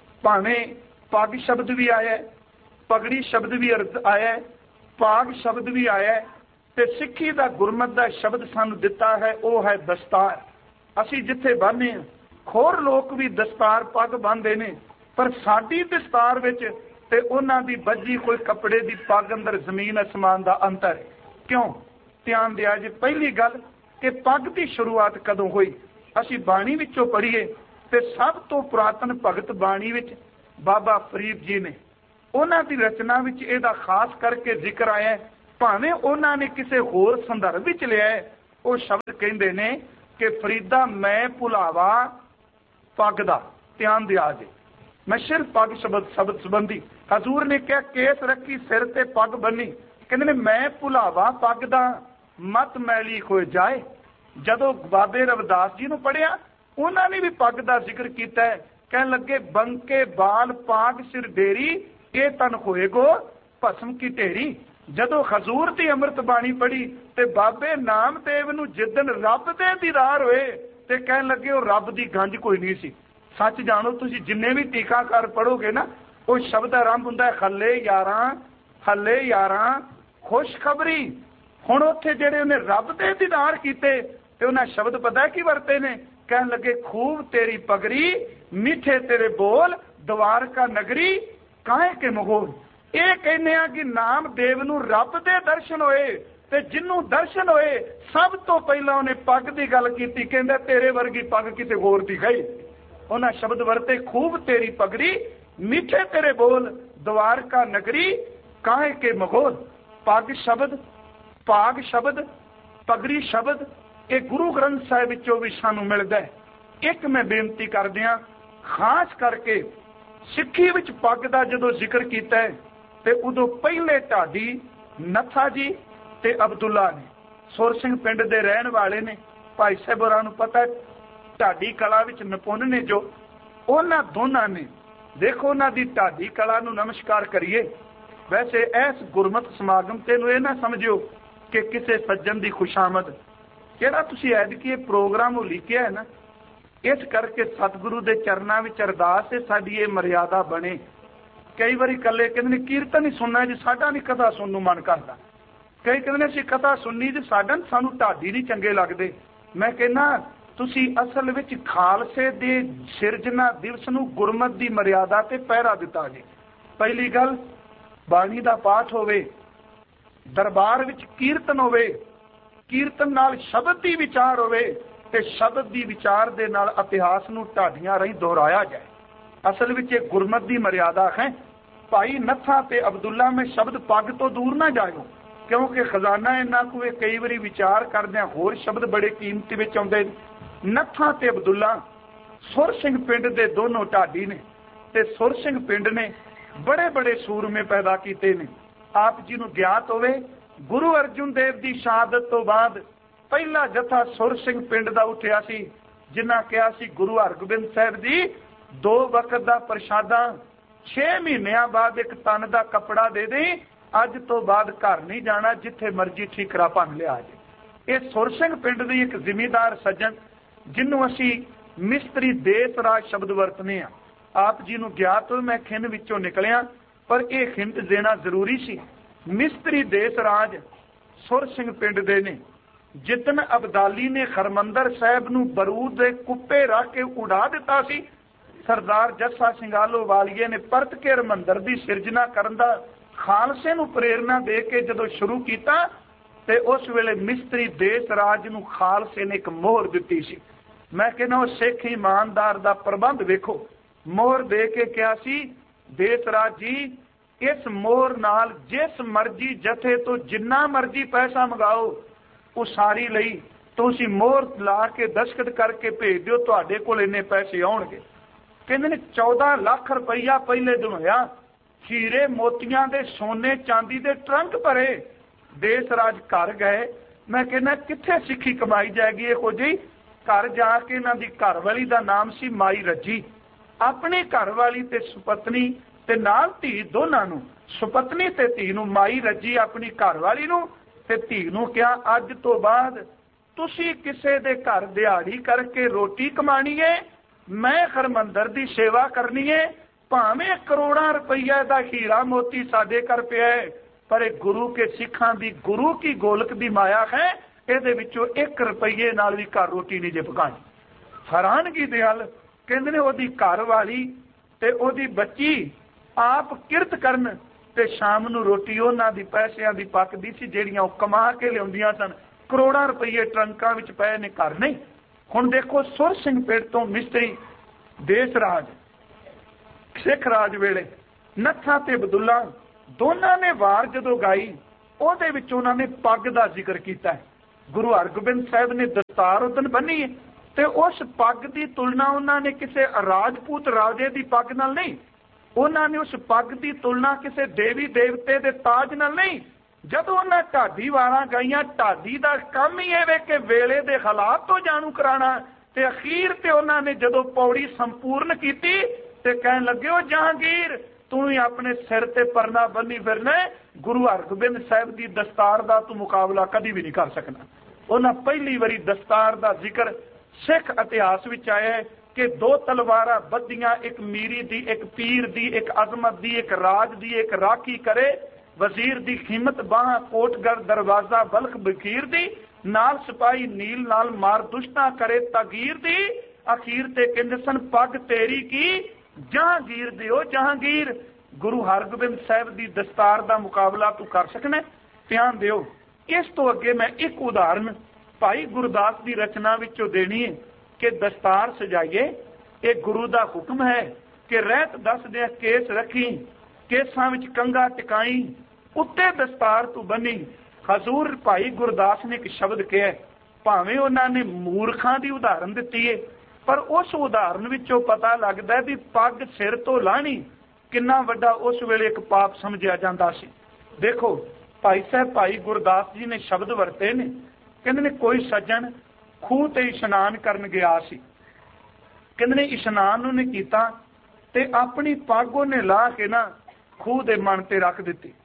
भावें पग शब्द भी आया है, पगड़ी शब्द भी आया है, पाग शब्द भी आया है, ते सिੱਖੀ दा गुरमत दा शब्द सानू दिता है, वो है दस्तार। असी जिथे बन्ने खोर लोग भी दस्तार पग बन्नदे ने, पर साडी दस्तार विच ते उन्हां दी बज्जी कोई कपड़े दी पग अंदर जमीन आसमान दा अंतर है। क्यों? ध्यान दिया जी, पहली गल कि पग की शुरुआत कदों हुई। असी बाणी विचों पढ़ीए ते सब तो पुरातन भगत बाणी विच बाबा फरीद जी ने। ਉਹਨਾਂ ਦੀ ਰਚਨਾ ਵਿੱਚ ਇਹਦਾ ਖਾਸ ਕਰਕੇ ਜ਼ਿਕਰ ਆਇਆ। ਭਾਵੇਂ ਉਹਨਾਂ ਨੇ ਕਿਸੇ ਹੋਰ ਸੰਦਰਭ ਵਿੱਚ ਲਿਆ, ਉਹ ਸ਼ਬਦ ਕਹਿੰਦੇ ਨੇ ਕਿ ਫਰੀਦਾ ਮੈਂ ਭੁਲਾਵਾ ਪੱਗ ਦਾ ਧਿਆਨ ਦਿਆ ਜੇ। ਮੈਂ ਸਿਰਫ ਪੱਗ ਸ਼ਬਦ ਸ਼ਬਦ ਸੰਬੰਧੀ ਹਜ਼ੂਰ ਨੇ ਕਿਹਾ ਕੇਸ ਰੱਖੀ ਸਿਰ ਤੇ ਪੱਗ ਬੰਨੀ, ਕਹਿੰਦੇ ਨੇ ਮੈਂ ਭੁਲਾਵਾ ਪੱਗ ਦਾ ਮਤ ਮੈਲੀ ਹੋਏ ਜਾਏ। ਜਦੋਂ ਬਾਬੇ ਰਵਿਦਾਸ ਜੀ ਨੂੰ ਪੜ੍ਹਿਆ ਉਹਨਾਂ ਨੇ ਵੀ ਪੱਗ ਦਾ ਜ਼ਿਕਰ ਕੀਤਾ ਹੈ। ਕਹਿਣ ਲੱਗੇ ਬੰਕੇ ਬਾਲ ਪਾਗ ਸਿਰ ਡੇਰੀ ਇਹ ਤਨ ਹੋਏਗੋ ਭਸਮ ਕੀ ਢੇਰੀ। ਜਦੋਂ ਹਜ਼ੂਰ ਦੀ ਅੰਮ੍ਰਿਤ ਬਾਣੀ ਪੜ੍ਹੀ ਤੇ ਬਾਬੇ ਨਾਮਦੇਵ ਨੂੰ ਜਿੱਦਣ ਰੱਬ ਦੇ ਦੀਦਾਰ ਹੋਏ ਤੇ ਕਹਿਣ ਲੱਗੇ ਉਹ ਰੱਬ ਦੀ ਗੰਜ ਕੋਈ ਨਹੀਂ ਸੀ। ਸੱਚ ਜਾਣੋ ਤੁਸੀਂ ਜਿੰਨੇ ਵੀ ਟੀਕਾਕਾਰ ਪੜ੍ਹੋਗੇ ਨਾ ਉਹ ਸ਼ਬਦ ਆਰੰਭ ਹੁੰਦਾ ਹੈ ਹੱਲੇ ਯਾਰਾਂ ਹੱਲੇ ਯਾਰਾਂ ਖੁਸ਼ਖਬਰੀ। ਹੁਣ ਉੱਥੇ ਜਿਹੜੇ ਉਹਨੇ ਰੱਬ ਦੇ ਦੀਦਾਰ ਕੀਤੇ ਤੇ ਉਹਨਾਂ ਸ਼ਬਦ ਪਤਾ ਕੀ ਵਰਤੇ ਨੇ, ਕਹਿਣ ਲੱਗੇ ਖੂਬ ਤੇਰੀ ਪਗੜੀ ਮਿੱਠੇ ਤੇਰੇ ਬੋਲ ਦਵਾਰਕਾ ਨਗਰੀ ਕਾਹੇ ਕੇ ਮਗੋਲ। ਇਹ ਕਹਿੰਦੇ ਆ ਕਿ ਨਾਮਦੇਵ ਨੂੰ ਰੱਬ ਦੇ ਦਰਸ਼ਨ ਹੋਏ ਤੇ ਜਿਹਨੂੰ ਦਰਸ਼ਨ ਹੋਏ ਸਭ ਤੋਂ ਪਹਿਲਾਂ ਉਹਨੇ ਪੱਗ ਦੀ ਗੱਲ ਕੀਤੀ। ਕਹਿੰਦਾ ਤੇਰੇ ਵਰਗੀ ਪੱਗ ਕਿਤੇ ਹੋਰ ਦੀ ਗਈ। ਉਹਨਾਂ ਸ਼ਬਦ ਵਰਤੇ ਖੂਬ ਤੇਰੀ ਪਗੜੀ ਮਿੱਠੇ ਤੇਰੇ ਬੋਲ ਦਵਾਰਕਾ ਨਗਰੀ ਕਾਹੇ ਕੇ ਮਗੋਲ। ਪੱਗ ਸ਼ਬਦ, ਪਾਗ ਸ਼ਬਦ, ਪਗੜੀ ਸ਼ਬਦ ਇਹ ਗੁਰੂ ਗ੍ਰੰਥ ਸਾਹਿਬ ਵਿੱਚੋਂ ਵੀ ਸਾਨੂੰ ਮਿਲਦਾ ਹੈ। ਇੱਕ ਮੈਂ ਬੇਨਤੀ ਕਰਦਿਆਂ ਖਾਸ ਕਰਕੇ ਸਿੱਖੀ ਵਿੱਚ ਪੱਗ ਦਾ ਜਦੋਂ ਜ਼ਿਕਰ ਕੀਤਾ ਹੈ ਤੇ ਉਦੋਂ ਪਹਿਲੇ ਢਾਡੀ ਨੱਥਾ ਜੀ ਤੇ ਅਬਦੁੱਲਾ ਨੇ ਸੁਰ ਸਿੰਘ ਪਿੰਡ ਦੇ ਰਹਿਣ ਵਾਲੇ ਨੇ। ਭਾਈ ਸਾਹਿਬ ਹੋਰਾਂ ਨੂੰ ਪਤਾ ਢਾਡੀ ਕਲਾ ਵਿੱਚ ਨਿਪੁੰਨ ਨੇ ਜੋ, ਉਹਨਾਂ ਦੋਨਾਂ ਨੇ ਦੇਖੋ ਉਹਨਾਂ ਦੀ ਢਾਡੀ ਕਲਾ ਨੂੰ ਨਮਸਕਾਰ ਕਰੀਏ। ਵੈਸੇ ਇਸ ਗੁਰਮਤ ਸਮਾਗਮ ਤੇ ਨੂੰ ਇਹ ਨਾ ਸਮਝਿਓ ਕਿ ਕਿਸੇ ਸੱਜਣ ਦੀ ਖੁਸ਼ਾਮਦ, ਜਿਹੜਾ ਤੁਸੀਂ ਐਤਕੀ ਇਹ ਪ੍ਰੋਗਰਾਮ ਉਹ ਲਿਖਿਆ ਹੈ ਨਾ ਇਸ ਕਰਕੇ ਸਤਿਗੁਰੂ ਦੇ ਚਰਨਾਂ ਵਿੱਚ ਅਰਦਾਸ ਹੈ ਸਾਡੀ ਇਹ ਮਰਿਆਦਾ ਬਣੇ। ਕਈ ਵਾਰੀ ਇਕੱਲੇ ਕਹਿੰਦੇ ਨੇ ਕੀਰਤਨ ਹੀ ਸੁਣਨਾ ਜੀ ਸਾਡਾ ਨਹੀਂ ਕਥਾ ਸੁਣਨ ਨੂੰ ਮਨ ਕਰਦਾ। ਕਈ ਕਹਿੰਦੇ ਨੇ ਅਸੀਂ ਕਥਾ ਸੁਣਨੀ ਜੀ ਸਾਡਾ ਸਾਨੂੰ ਢਾਡੀ ਨਹੀਂ ਚੰਗੇ ਲੱਗਦੇ। ਮੈਂ ਕਹਿੰਦਾ ਤੁਸੀਂ ਅਸਲ ਵਿੱਚ ਖਾਲਸੇ ਦੇ ਸਿਰਜਣਾ ਦਿਵਸ ਨੂੰ ਗੁਰਮਤ ਦੀ ਮਰਿਆਦਾ ਤੇ ਪਹਿਰਾ ਦਿੱਤਾ ਜੀ। ਪਹਿਲੀ ਗੱਲ ਬਾਣੀ ਦਾ ਪਾਠ ਹੋਵੇ, ਦਰਬਾਰ ਵਿੱਚ ਕੀਰਤਨ ਹੋਵੇ, ਕੀਰਤਨ ਨਾਲ ਸ਼ਬਦ ਦੀ ਵਿਚਾਰ ਹੋਵੇ ਤੇ ਸ਼ਬਦ ਦੀ ਵਿਚਾਰ ਦੇ ਨਾਲ ਇਤਿਹਾਸ ਨੂੰ ਢਾਡੀਆਂ ਰਾਹੀਂ ਦੁਹਰਾਇਆ ਜਾਏ। ਅਸਲ ਵਿੱਚ ਇਹ ਗੁਰਮਤ ਦੀ ਮਰਿਆਦਾ ਹੈ। ਭਾਈ ਨੱਥਾ ਤੇ ਅਬਦੁੱਲਾ ਮੈਂ ਸ਼ਬਦ ਪੱਗ ਤੋਂ ਦੂਰ ਨਾ ਜਾਇਓ ਕਿਉਂਕਿ ਖਜ਼ਾਨਾ ਇਹਨਾਂ ਕੋਲ ਕਈ ਵਾਰੀ ਵਿਚਾਰ ਕਰਦਿਆਂ ਹੋਰ ਸ਼ਬਦ ਬੜੇ ਕੀਮਤੀ ਵਿੱਚ ਆਉਂਦੇ। ਨੱਥਾ ਤੇ ਅਬਦੁੱਲਾ ਸੁਰ ਸਿੰਘ ਪਿੰਡ ਦੇ ਦੋਨੋਂ ਢਾਡੀ ਨੇ ਤੇ ਸੁਰ ਸਿੰਘ ਪਿੰਡ ਨੇ ਬੜੇ ਬੜੇ ਸੂਰਮੇ ਪੈਦਾ ਕੀਤੇ ਨੇ। ਆਪ ਜੀ ਨੂੰ ਗਿਆਤ ਹੋਵੇ ਗੁਰੂ ਅਰਜਨ ਦੇਵ ਦੀ ਸ਼ਹਾਦਤ ਤੋਂ ਬਾਅਦ ਪਹਿਲਾ ਜਥਾ ਸੁਰ ਸਿੰਘ ਪਿੰਡ ਦਾ ਉੱਠਿਆ ਸੀ ਜਿਨ੍ਹਾਂ ਕਿਹਾ ਸੀ ਗੁਰੂ ਹਰਗੋਬਿੰਦ ਸਾਹਿਬ ਜੀ ਦੋ ਵਕਤ ਦਾ ਪ੍ਰਸ਼ਾਦਾ ਛੇ ਮਹੀਨਿਆਂ ਬਾਅਦ ਇੱਕ ਤਨ ਦਾ ਕੱਪੜਾ ਦੇ ਦੇ, ਅੱਜ ਤੋਂ ਬਾਅਦ ਘਰ ਨਹੀਂ ਜਾਣਾ, ਜਿੱਥੇ ਮਰਜ਼ੀ ਠੀਕਰਾ ਭੰਨ ਲਿਆ ਜੇ। ਇਹ ਸੁਰ ਸਿੰਘ ਪਿੰਡ ਦੀ ਇੱਕ ਜ਼ਿਮੀਦਾਰ ਸੱਜਣ ਜਿਹਨੂੰ ਅਸੀਂ ਮਿਸਤਰੀ ਦੇਸ ਰਾਜ ਸ਼ਬਦ ਵਰਤਨੇ ਆ। ਆਪ ਜੀ ਨੂੰ ਗਿਆਤ ਹੋ ਮੈਂ ਖਿੰਨ ਵਿੱਚੋਂ ਨਿਕਲਿਆ ਪਰ ਇਹ ਹਿੰਟ ਦੇਣਾ ਜ਼ਰੂਰੀ ਸੀ। ਮਿਸਤਰੀ ਦੇਸ ਰਾਜ ਸੁਰ ਸਿੰਘ ਪਿੰਡ ਦੇ ਨੇ। ਜਿੱਦਣ ਅਬਦਾਲੀ ਨੇ ਹਰਮੰਦਰ ਸਾਹਿਬ ਨੂੰ ਬਰੂਦ ਦੇ ਕੁੱਪੇ ਰੱਖ ਕੇ ਉਡਾ ਦਿੱਤਾ ਸੀ, ਸਰਦਾਰ ਜੱਸਾ ਸਿੰਘਾਲੋ ਵਾਲੀਏ ਨੇ ਪਰਤ ਕੇ ਹਰਮੰਦਰ ਦੀ ਸਿਰਜਣਾ ਕਰਨ ਦਾ ਖਾਲਸੇ ਨੂੰ ਪ੍ਰੇਰਨਾ ਦੇ ਕੇ ਜਦੋਂ ਸ਼ੁਰੂ ਕੀਤਾ ਤੇ ਉਸ ਵੇਲੇ ਮਿਸਤਰੀ ਦੇਸ ਰਾਜ ਨੂੰ ਖਾਲਸੇ ਨੇ ਇੱਕ ਮੋਹਰ ਦਿੱਤੀ ਸੀ। ਮੈਂ ਕਹਿੰਦਾ ਉਹ ਸਿੱਖ ਇਮਾਨਦਾਰ ਦਾ ਪ੍ਰਬੰਧ ਵੇਖੋ, ਮੋਹਰ ਦੇ ਕੇ ਕਿਹਾ ਸੀ ਦੇਸ ਰਾਜ ਜੀ ਇਸ ਮੋਹਰ ਨਾਲ ਜਿਸ ਮਰਜ਼ੀ ਜਥੇ ਤੋਂ ਜਿੰਨਾ ਮਰਜ਼ੀ ਪੈਸਾ ਮੰਗਾਓ ਉਸਾਰੀ ਲਈ ਤੁਸੀਂ ਮੋਹਰ ਲਾ ਕੇ ਦਸਖਤ ਕਰਕੇ ਭੇਜ ਦਿਓ, ਤੁਹਾਡੇ ਕੋਲ ਇੰਨੇ ਪੈਸੇ ਆਉਣਗੇ। ਕਹਿੰਦੇ ਨੇ ਚੌਦਾਂ ਲੱਖ ਰੁਪਈਆ ਪਹਿਲੇ ਦਿਨ ਹੋਇਆ, ਹੀਰੇ ਮੋਤੀਆਂ ਦੇ ਸੋਨੇ ਚਾਂਦੀ ਦੇ ਟਰੰਕ ਭਰੇ। ਦੇਸ ਰਾਜ ਘਰ ਗਏ। ਮੈਂ ਕਹਿੰਦਾ ਕਿੱਥੇ ਸਿੱਖੀ ਕਮਾਈ ਜਾਏਗੀ ਇਹੋ ਜਿਹੀ। ਘਰ ਜਾ ਕੇ ਇਹਨਾਂ ਦੀ ਘਰ ਵਾਲੀ ਦਾ ਨਾਮ ਸੀ ਮਾਈ ਰੱਜੀ। ਆਪਣੀ ਘਰ ਵਾਲੀ ਤੇ ਸੁਪਤਨੀ ਤੇ ਨਾਲ ਧੀ ਦੋਨਾਂ ਨੂੰ, ਸੁਪਤਨੀ ਤੇ ਧੀ ਨੂੰ, ਮਾਈ ਰੱਜੀ ਆਪਣੀ ਘਰ ਵਾਲੀ ਨੂੰ ਤੇ ਧੀ ਨੂੰ ਕਿਹਾ ਅੱਜ ਤੋਂ ਬਾਅਦ ਤੁਸੀਂ ਕਿਸੇ ਦੇ ਘਰ ਦਿਹਾੜੀ ਕਰਕੇ ਰੋਟੀ ਕਮਾਣੀ ਹੈ, ਮੈਂ ਹਰਮੰਦਰ ਦੀ ਸੇਵਾ ਕਰਨੀ ਹੈ। ਭਾਵੇਂ ਕਰੋੜਾਂ ਰੁਪਈਆ ਦਾ ਹੀਰਾ ਮੋਤੀ ਸਾਡੇ ਘਰ ਪਿਆ ਹੈ ਪਰ ਇਹ ਗੁਰੂ ਕੇ ਸਿੱਖਾਂ ਦੀ ਗੁਰੂ ਕੀ ਗੋਲਕ ਦੀ ਮਾਇਆ ਹੈ, ਇਹਦੇ ਵਿੱਚੋਂ ਇੱਕ ਰੁਪਈਏ ਨਾਲ ਵੀ ਘਰ ਰੋਟੀ ਨਹੀਂ ਜੇ ਪਕਾਣੀ। ਹੈਰਾਨਗੀ ਦੇ ਹੱਲ ਕਹਿੰਦੇ ਨੇ ਉਹਦੀ ਘਰ ਵਾਲੀ ਤੇ ਉਹਦੀ ਬੱਚੀ ਆਪ ਕਿਰਤ ਕਰਨ ਤੇ ਸ਼ਾਮ ਨੂੰ ਰੋਟੀ ਉਹਨਾਂ ਦੀ ਪੈਸਿਆਂ ਦੀ ਪੱਕਦੀ ਸੀ ਜਿਹੜੀਆਂ ਉਹ ਕਮਾ ਕੇ ਲਿਆਉਂਦੀਆਂ ਸਨ। ਕਰੋੜਾਂ ਰੁਪਈਏ ਟਰੰਕਾਂ ਵਿੱਚ ਪਏ ਨੇ, ਘਰ ਨਹੀਂ। ਹੁਣ ਦੇਖੋ ਸੁਰ ਸਿੰਘ ਪਿੰਡ ਤੋਂ ਮਿਸਤਰੀ ਦੇਸ ਰਾਜ ਸਿੱਖ ਰਾਜ ਵੇਲੇ नत्था ते बदुल्ला दोनों ने वार जदों गाई ਉਹਦੇ ਵਿੱਚ ਉਹਨਾਂ ਨੇ पग का जिक्र किया। गुरु हरगोबिंद साहब ने दस्तार उदन बनी ते उस पग की तुलना उन्होंने किसी राजपूत राजे की पग नाल नहीं, उन्होंने उस पग की तुलना किसी देवी देवते के ताज नाल नहीं। जदों उन्हें ढाडी वारां गाइयां, ढाडी का काम ही है कि वेले के हालात तो जाणू कराना, ते अखीर ते उन्होंने जदों पौड़ी संपूर्ण की ते कहन लगे ओ जहांगीर तू ही अपने सिर ते परना बन्नी फिरना, गुरु हरगोबिंद साहब की दस्तार का तू मुकाबला कभी भी नहीं कर सकना। उन्हें पहली बारी दस्तार का जिक्र सिख इतिहास में आया है कि दो तलवारां बद्धियां, एक मीरी दी, एक पीर दी, एक अजमत दी, एक राज दी, एक राखी करे वजीर दी, कीमत बाह कोटगढ़ दरवाजा बल्ख बकीर दी, नाल सिपाही नील नाल मार दुश्ता करे तगीर दी, अखीर ते कहंदे सन पग तेरी की जहांगीर दी। ओ जहांगीर गुरु हरगोबिंद साहब की दस्तार का मुकाबला तू कर सकना। ध्यान दिओ, इस तो अगे मैं एक उदाहरण भाई गुरदास की रचना विचों देनी है कि दस्तार सजाइए, ये गुरु का हुक्म है कि रहत दस दे केस रखी, केसां विच कंघा टिकाई, उत्ते दस्तार तू बनी। हजूर भाई गुरदास ने एक शब्द कहा, भावें उन्होंने मूर्खां की उदाहरण दी है, पर उस उदाहरण विचों पता लगता है भी पग सिर तो लाणी कितना वड्डा उस वेले एक पाप समझिया जाता सी। देखो भाई साहब भाई गुरदास जी ने शब्द वरते ने, कहते ने कोई सज्जन खूह ते इशनान करन गया सी, कहते ने इशनान उन्हें कीता ते अपनी पग उन्हें ला के ना खूह दे मन ते रख दिती।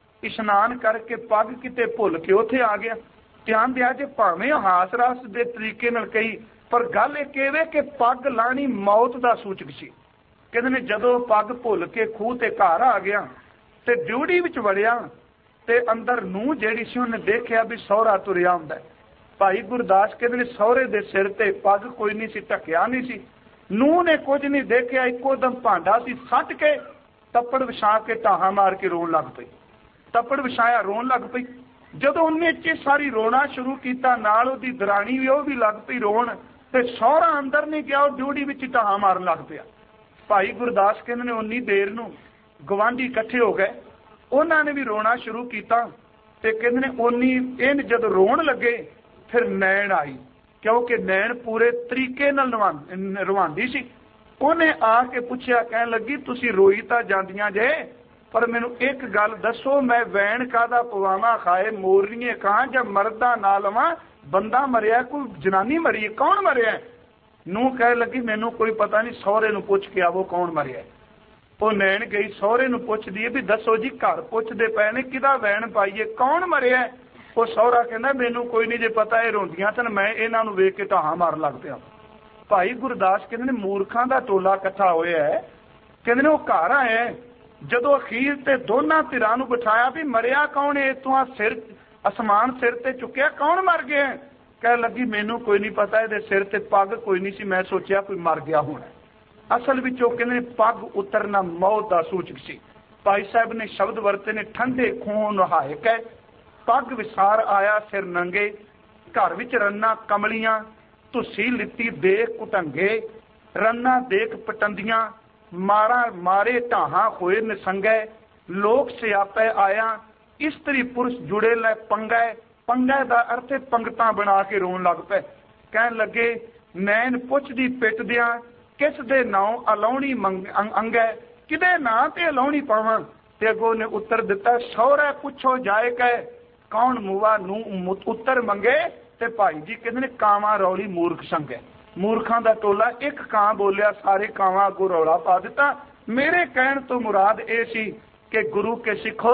इशनान करके पग किते भुल के उत्थे आ गया। ध्यान दिया जे भावें हास रस दे तरीके नाल कही, पर गल एक इह कि पग लाणी मौत का सूचक सी। कहते ने जदों पग भुल के खूह ते घर आ गया ते ड्यूटी विच वड़िया ते अंदर नूह जिहड़ी सी उन्हें देखिया भी सौहरा तुरिया हुंदा है। भाई गुरदास कहते ने सौहरे दे सिर ते पग कोई नहीं सी, ढकिया नहीं सी। नूह ने कुछ नहीं देखिया, इको दम भांडा सी सट के तप्पड़ विछा के ढाहा मार के रोन लग पई। तप्पड़ विछाया रोन लग पई। जदों उन्हें चे सारी रोना शुरू किया, नाल उहदी दराणी भी, वह भी लग पई रोन, ते सौहरा अंदर नहीं गया, ड्यूटी विच ढाहा मारन लग पिया। भाई गुरदास कहते ने उन्नी देर नूं गवांढी इकट्ठे हो गए, उन्होंने भी रोना शुरू किया, ते कहते ने उन्नी इन जदों रोन लगे फिर नैन आई, क्योंकि नैन पूरे तरीके नाल रवांदी सी। उन्हें आके पूछया, कहन लगी तुसी रोई तां जांदियां जे, पर मैनू एक गल दसो, मैं वैन कादा पवावां, खाए मोरनीए कहां जां मरदा ना लवां, बंदा मरिया कोई जनानी मरी है, कौन मरिया? नूं कह लगी मैनू कोई पता नहीं, सौहरे नूं पुछ के आवो कौन मरिया। वो नैन गई सौहरे नूं पुछदी है भी दसो जी, घर पुछदे पए ने किदा वैन पाईए, कौन मरिया? वो सौहरा कहंदा मैनू कोई नहीं जे पता, ये रोंदियां तन, मैं इन्हां नूं वेख के ढाहा मारन लग पिया। भाई गुरदास कहंदे ने मूर्खां दा टोला इकट्ठा होया है, कहंदे ने वो घर आया, जदों अखीर ते दोनां धिरां नूं बिठाया भी मरिया कौन है, इतों सिर आसमान सिर ते चुकिया, कौन मर गया? कह लगी मैनू कोई नहीं पता, ये सिर ते पग कोई नहीं सी, मैं सोचा कोई मर गया होना। असल विच ओह कहंदे पग उतरना मौत का सूचक सी। भाई साहब ने शब्द वरते ने, ठंडे खूह नहाए कै पग विसार आया सिर नंगे, घर विच रन्ना कमलियां, तुसी लित्ती देख कुटंगे, रन्ना देख पटंदियां, मारा मारे ढाहा होए निसंगे, लोक सियापे आया, इस्त्री पुरुष जुड़े लै पंगै, पंगै दा अर्थ पंगतां बना के रोन लग पे। कहन लगे नैन पुछदी पिटदियां, किस दे नाम अलाउणी अंगै, किदे नां ते अलाउणी पावां? ते अगों ने उत्तर दिता, सौहरे पुछो जाए कै, कौन मुआ नू उत्तर मंगे? ते भाई जी कहते ने कावां रौली मूर्ख संगे। मूर्खां दा टोला, एक कां बोलिया, सारे कावां अगों रौला पा दिता। मेरे कहण तो मुराद ये सी कि गुरु के सिखो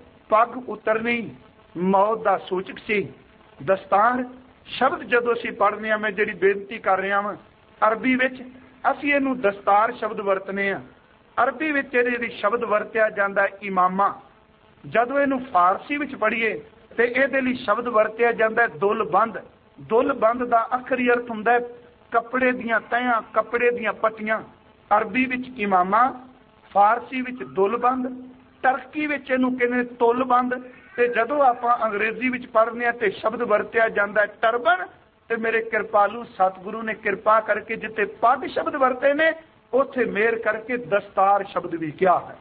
पग उतरनी मौत का सूचक सी। दस्तार शब्द जदों असीं पढ़ने आ, मैं जिहड़ी बेनती कर रहा वां, अरबी विच असीं इहनूं दस्तार शब्द वरतने आ। अरबी विच इहदे शब्द वरतिया जांदा है इमामा। जदों इहनूं फारसी विच पढ़ीए ते इहदे लई शब्द वरतिया जांदा है दुलबंद। दुलबंद दा आखरी अर्थ हुंदा है कपड़े दियां तहियां, कपड़े दियां पट्टियां। अरबी विच इमामा, फारसी विच दुलबंद, टर्की विच इहनूं कहंदे तुलबंद, ते जदों आपां अंग्रेजी विच पढ़ने ते शब्द वरतिया जांदा है टर्बन। ते मेरे कृपालू सतगुरु ने कृपा करके जिथे पग शब्द वरते ने, उत्थे मेहर करके दस्तार शब्द भी किया है।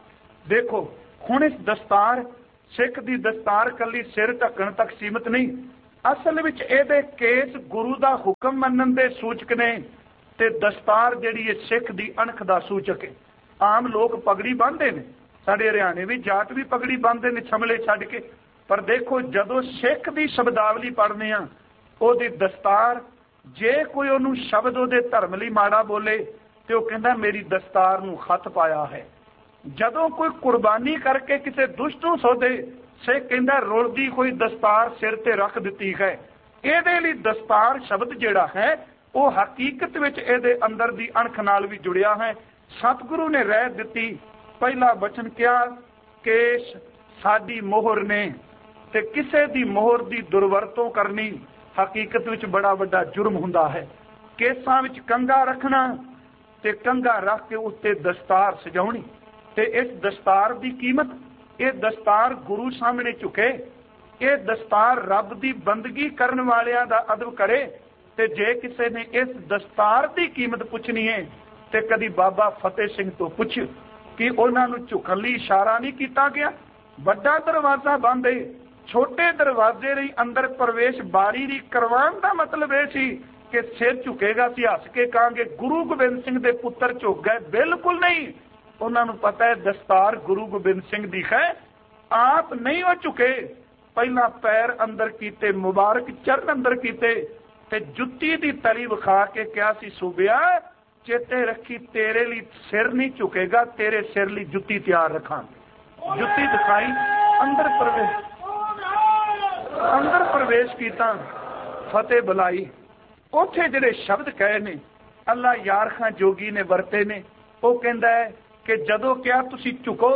देखो हुण इस दस्तार सिख दी दस्तार कली सिर ढकण तक सीमित नहीं, असल विच इहदे केस गुरु दा हुक्म मनण दे सूचक ने ते दस्तार जिहड़ी है सिख दी अणख दा सूचक है। आम लोग पगड़ी बांधते ने, साडे हरियाणे भी जाट भी पगड़ी बांधते ने छमले छड्ड के, पर देखो जदों सिख दी शब्दावली पढ़ने आ ओहदी दस्तार जे कोई उहनूं शब्द उहदे धर्म लई माड़ा बोले ते ओह कहंदा मेरी दस्तार नूं खत पाया है। जदों कोई कुर्बानी करके किसी दुष्ट नूं सोधे सिख कहंदा रुलदी कोई दस्तार सिर ते रख दित्ती है। इहदे लई दस्तार शब्द जिहड़ा है वह हकीकत विच इहदे अंदर दी अणख नाल भी जुड़िया है। सतगुरु ने रह दित्ती, पहला वचन किया केश साडी मोहर ने, ते किसे दी मोहर दी दुरवरतों करनी हकीकत विच बड़ा वड्डा जुर्म हुंदा है। केसां विच कंघा रखना ते कंघा रख के उत्ते दस्तार सजाउणी, ते इस दस्तार की कीमत, ये दस्तार गुरु सामने झुके, ये दस्तार रब की बंदगी करने वालियां दा अदब करे। ते जे किसी ने इस दस्तार की कीमत पूछनी है ते कदी बाबा फतेह सिंह तो पुछ कि उन्हां नूं झुकण लई इशारा नहीं किया गया। वड्डा दरवाजा बंद है, छोटे दरवाजे रही अंदर प्रवेश बारी री करवाण दा मतलब यह सी कि सिर झुकेगा सी हस के कहांगे गुरु गोबिंद सिंह दे पुत्र झुक गए, बिल्कुल नहीं। उन्होंने पता है दस्तार गुरु गोबिंद सिंह दी है, आप नहीं वो झुके, पहला पैर अंदर कीते, मुबारक चरण अंदर कीते, ते जुत्ती दी तली विखा के क्या सी सूबिया चेते रखी तेरे लिए सिर नहीं झुकेगा, तेरे सिर लिए जुत्ती तैयार रखांगे। जुत्ती दिखाई, अंदर प्रवेश अंदर प्रवेश कीता, फतेह बुलाई। उथे जिहड़े शब्द कहे ने अल्लाह यार खां जोगी ने वरते ने, वो कहंदा है कि जदों क्या तुसी झुको,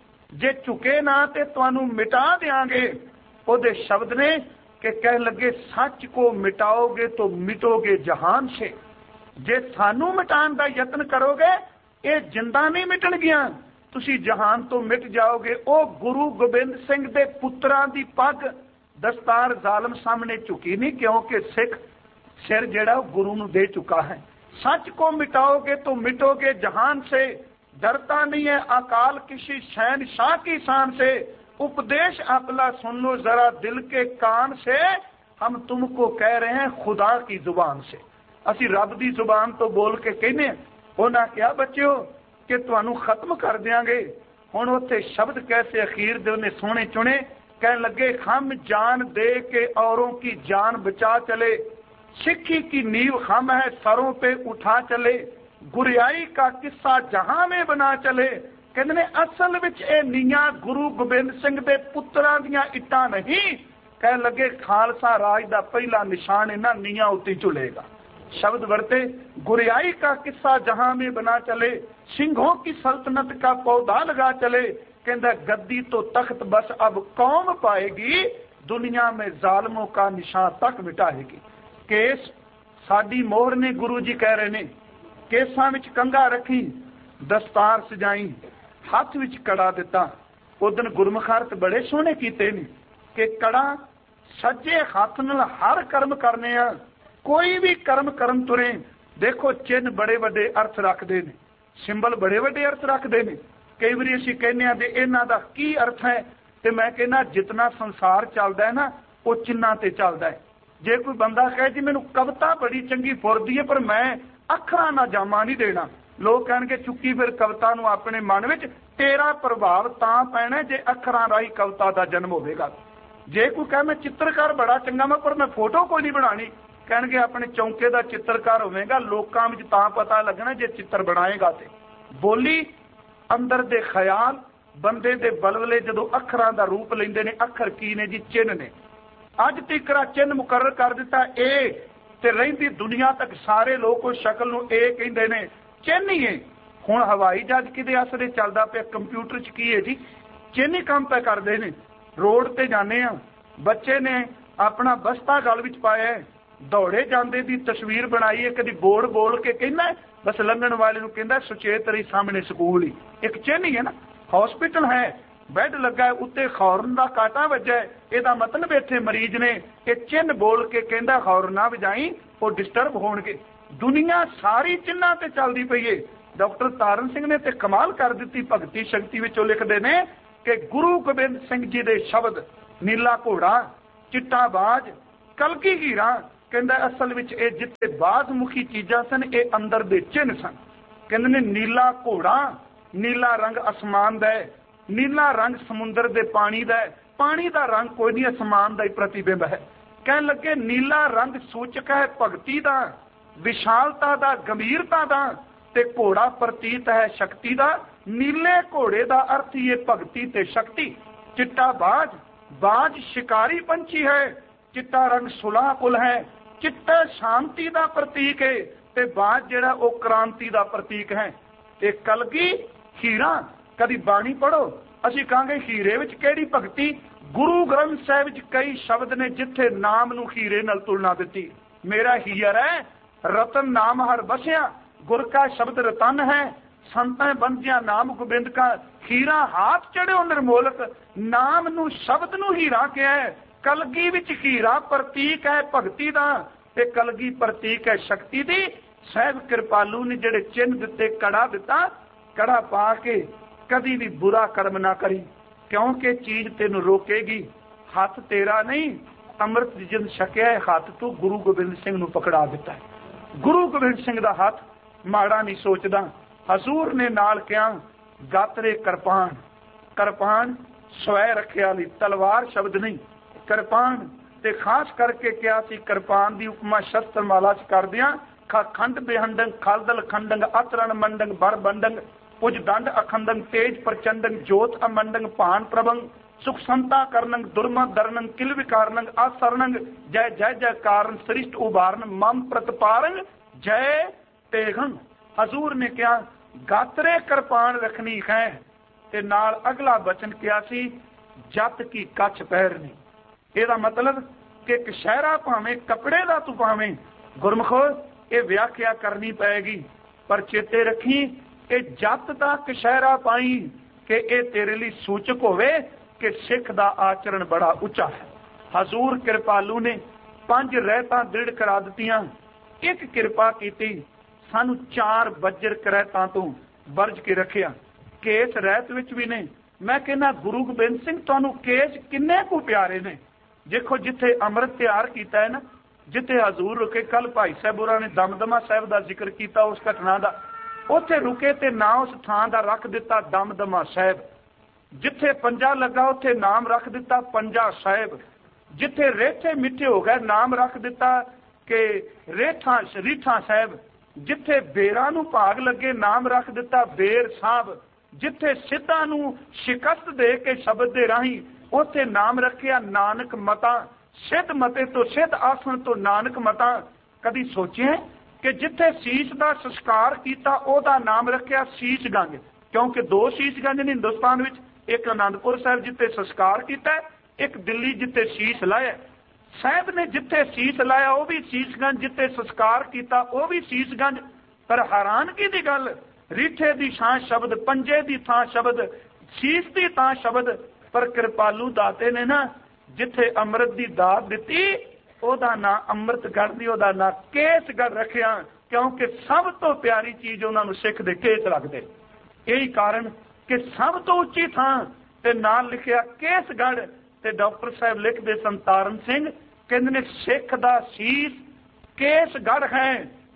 जे झुके ना ते तुहानू मिटा देंगे। ओदे शब्द ने कि कह लगे सच को मिटाओगे तो मिटोगे जहान से। जे सानू मिटाण दा यत्न करोगे ये जिंदा नहीं मिटणगियां, तुसी जहान तो मिट जाओगे। ओ गुरु गोबिंद सिंह दे पुत्रां दी पग दस्तार जालम सामने झुकी नहीं, क्योंकि सिख सिर जेड़ा गुरु नू दे चुका है। सच को मिटाओगे तो मिटोगे जहान से, डरता नहीं है अकाल किसी शहनशाह की शान से। उपदेश अपना सुन लो जरा दिल के कान से, हम तुमको कह रहे हैं खुदा की जुबान से। असी रब की जुबान तो बोल के कहने, उन्हें क्या बच्चों कि तुहानू खत्म कर देंगे। हुण उत्थे शब्द कैसे अखीर दे उन्हें सोने चुने, कह लगे हम जान दे के औरों की जान बचा चले, सिक्खी की नींव हम है सरों पे उठा चले, गुरियाई का किस्सा जहां में बना चले। कहते ने असल विच ए नीयां गुरु गोबिंद सिंह दे पुत्रां दियां इट्टां नहीं, कह लगे खालसा राज दा पहला निशान इन्हां नीयां उत्ते झुलेगा। शब्द वरते गुरियाई का किस्सा जहां में बना चले, सिंहों की सल्तनत का पौधा लगा चले। कहता गद्दी तो तख्त बस अब कौम पाएगी, दुनिया में जालमों का निशान तक मिटाएगी। केस साडी मोहर ने गुरु जी कह रहे ने, केसां विच कंघा रखी, दस्तार सजाई, हथ विच कड़ा दिता। उदन गुरमुख अर्थ बड़े सोहने कीते ने कि कड़ा सज्जे हथ नाल हर कर्म करने आ, कोई भी कर्म करन तुरे। देखो चिन्ह बड़े वड्डे अर्थ रखते ने, सिंबल बड़े वड्डे अर्थ रखते ने। कई बार असीं कहने आ कि इन्हां दा की अर्थ है, ते मैं कहना जितना संसार चलदा है ना वो चिन्हां ते चलदा है। जे कोई बंदा कहे जी मैनूं कविता बड़ी चंगी फुरदी है पर मैं अखरां ना जामा नहीं देना, लोग कहणगे चुक्की फिर कविता नूं अपने मन विच, तेरा प्रभाव तां पैना जे अखरां राही कविता दा जन्म होवेगा। जे कोई कहे मैं चित्रकार बड़ा चंगा मैं पर मैं फोटो कोई नहीं बनानी, कहणगे अपने चौंके दा चित्रकार होवेगा, लोकां विच तां पता लगना जे चित्र बनाएगा। ते बोली अंदर दे ख्याल बंदे दे बलवले जदों अखरां दा रूप लैंदे ने, अखर की ने जी चिन्ह ने। अज तिकरा चिन्ह मुकर्रर कर दिता ए, ते रहिंदी दुनिया तक सारे लोग उस शक्ल नूं ए कहंदे ने, चिन्ह ही है। हुण हवाई जहाज किदे आसरे चलदा पिया, कंप्यूटर च की है जी, चिन्ह ही काम पे करदे ने। रोड ते जाने आ, बच्चे ने अपना बस्ता गल विच पाया, दौड़े जांदे दी तस्वीर बनाई है, कदी बोर्ड बोल के कहना बस लंघण वाले नूं कहंदा सुचेत रही सामने स्कूल ही, एक चिन्ह ही है ना। हॉस्पिटल है, बैड लगा है, उत्ते खौरन का कांटा वजा है, ਇਹਦਾ मतलब इत्थे मरीज ने एक चिन्ह बोल के कहंदा खौर ना वजाई वो डिस्टर्ब होणगे। दुनिया सारी चिन्हां ते चलदी पई है, डॉक्टर तारण सिंह ने तो कमाल कर दी भगती शक्ति विचों लिखते हैं कि गुरु गोबिंद सिंह जी के शब्द नीला घोड़ा चिट्टा बाज कलगी हीरा कहंदा असल विच ये जिथे बाजमुखी चीज़ां सन ये अंदर दे चिन्ह सन। कहंदे ने नीला घोड़ा नीला रंग आसमान दा है, नीला रंग समुंदर दे पानी दा है, पानी दा रंग कोई नहीं आसमान दा ही प्रतिबिंब है। कहन लगे नीला रंग सूचक है भगती दा, विशालता दा, गंभीरता दा, ते घोड़ा प्रतीत है शक्ति दा। नीले घोड़े दा अर्थ ये भगती ते शक्ति। चिट्टा बाज बाज शिकारी पंछी है, चिट्टा रंग सुलह कुल है, चिट्टा शांति दा प्रतीक है, ते बाज जिहड़ा वो क्रांति दा प्रतीक है। ते कलगी हीरा कदी बाणी पढ़ो असीं कहांगे हीरे विच किहड़ी भगती। गुरु ग्रंथ साहिब विच कई शब्द ने जिथे नाम नूं हीरे नाल तुलना दिती। मेरा हीर है रतन नाम हर बसिया, गुर का शब्द रतन है, संतां बंदिया नाम गोबिंद का। हीरा हाथ चढ़ियो निर्मोलक, नाम नूं शब्द नूं हीरा कहा है। कलगी विच हीरा प्रतीक है भगती दा, ते कलगी प्रतीक है शक्ति दी। साहिब कृपालू ने जिहड़े चिन्ह दिते, कड़ा दिता, कड़ा पा के कदी भी बुरा कर्म ना करी, क्योंकि चीज तेन रोकेगी। हाथ तेरा नहीं, अमृत जिन छकिया है हाथ तू गुरु गोबिंद सिंह नूं पकड़ा दिता है। गुरु गोबिंद सिंह दा हाथ माड़ा नहीं सोचदा। हजूर ने नाल कहा गात्रे करपान, करपान स्वै रखिया ली, तलवार शब्द नहीं, करपान। ते खास करके क्या सी करपान दी उपमा शस्त्र माला च कर दिया। खंड बेहंडंग खालदल खंडंग अतरण मंडंग बर बंडंग पुज दंड अखंडंग तेज प्रचंडंग जोत अमंडंग भान प्रभंग सुख संता करनंग दुर्मा दरनंग किल विकारनंग आसरणंग जय जय जय कारण श्रिष्ट उबारन मम प्रतपारंग जय तेगंग। हजूर ने क्या गात्रे कृपान रखनी है, ते नाल अगला वचन क्या सी जत की कच्छ पैरनी। ਇਹਦਾ मतलब कि कशहरा भावें कपड़े का तू भावें गुरमुखो ये व्याख्या करनी पैगी, पर चेते रखी ये जत का कशहरा पाई कि ये तेरे लिए सूचक होवे कि सिख दा आचरण बड़ा उच्चा है। हजूर कृपालू ने पंज रहतां दृढ़ करा दित्तियां। एक कृपा कीती, सानू चार बज्जर करैतां तो वर्ज के रखिया। केस रहत विच भी ने। मैं कहना गुरु गोबिंद सिंह तुहानू केस किन्ने को प्यारे ने। देखो जिथे अमृत तैयार किया है ना, जिथे हजूर रुके, कल भाई साहब होरां ने दमदमा साहिब का जिक्र किया उस घटना का, उत्थे रुके ते ना उस थां दा रख दिता दमदमा साहिब। जिथे पंजा लगा उत्थे नाम रख दिता पंजा साहिब। जिथे रेठे मिठे हो गए नाम रख दिता कि रेठा रीठा साहिब। जिथे बेरा नूं भाग लगे नाम रख दिता बेर साहब। जिथे सिद्धा नूं शिकस्त दे के शब्द दे राही उत्थे नाम रखिया नानक मता। सिद्ध मते तो सिद्ध आसन तो नानक मता। कदी सोचे कि जिथे शीश का संस्कार किया ओदा नाम रखिया शीशगंज, क्योंकि दो शीशगंज ने हिंदुस्तान विच, एक आनंदपुर साहिब जिथे संस्कार किया, एक दिल्ली जिथे शीश लाया। साहिब ने जिथे शीश लाया वह भी शीशगंज, जिथे संस्कार किया वह भी शीशगंज। पर हैरानगी की गल, रीठे की थां शब्द, पंजे की थां शब्द, शीश की थां शब्द। पर कृपालू दाते ने ना जिथे अमृत की दात दिती ओदा ना अमृतगढ़ दी ओदा ना केसगढ़ रखिया, क्योंकि सब तो प्यारी चीज उन्होंने सिख दे केस लगते। यही कारण कि सब तो उच्ची थां ते नाल लिखिया केसगढ़। ते डॉक्टर साहब लिखते सन तारण सिंह कहते ने सिख दा शीश केसगढ़ है।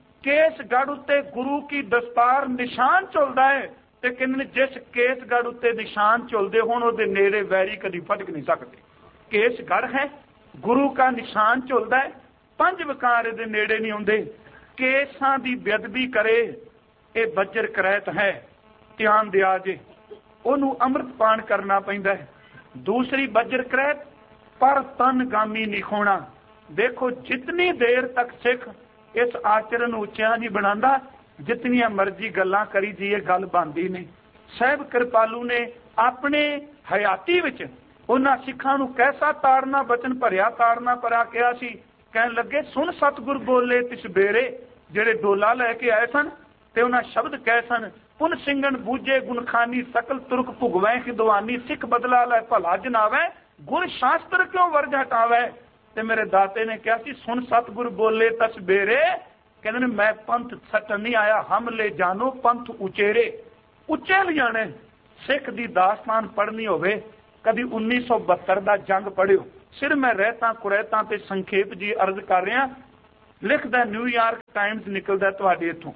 केसगढ़ उत्ते गुरु की दस्तार निशान झुलदा है। ते कहते जिस केसगढ़ उत्ते निशान झुलदे होण उहदे नेड़े वैरी कदी फटक नहीं सकते। केसगढ़ है, गुरु का निशान झुलदा है, पंज विकार दे नेड़े नहीं आउंदे। केसां दी बेअदबी करे ये बज्जर करैत है, ध्यान दिया जे ओनू अमृत पान करना पैंदा है। दूसरी बज्जर करैत पर तन गामी नहीं खोना। देखो जितनी देर तक सिख इस आचरण उच्चा नहीं बनांदा, जितनियां मर्जी गल्लां करी जीए गल बनदी नहीं। साहिब कृपालू ने अपने हयाती विच उन्हां सिखां नूं कैसा तारना बचन भरिया तारना परा किया सी। कहन लगे सुन सतगुर बोले तिस बेरे, जिहड़े डोला लैके आए सन ते उन्हां शब्द कहे सन पुन सिंगन बूझे गुणखानी सकल तुरक भुगवै खिदवानी सिख बदला लै भला जनावै गुण शास्त्र क्यों वर्ज हटावै। ते मेरे दाते ने कहा सी सुन सतगुर बोले तस बेरे कहते ने मैं पंथ सटन नहीं आया, हम ले जानो पंथ उचेरे, उच्चे ले जाने। सिख दी दास्तान पढ़नी होवे कभी उन्नीस सौ बहत्तर का जंग पढ़ियो। सिर मैं रहता कुरैता ते संखेप जी अर्ज कर रहा। लिखदा न्यूयॉर्क टाइम्स निकलदा तुहाडे इथों,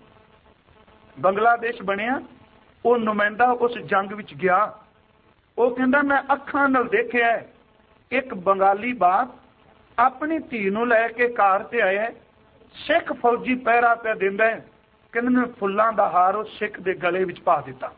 बंगलादेश बनिया, वो नुमाइंदा उस जंग विच गया। वो कहंदा मैं अखां नाल देखिया एक बंगाली बाप अपनी धी नूं लैके कार ते आया, सिख फौजी पहरा पिया दिंदा है। कहंदे ने फुल्लां दा हार उस सिख दे गले विच पा दिता,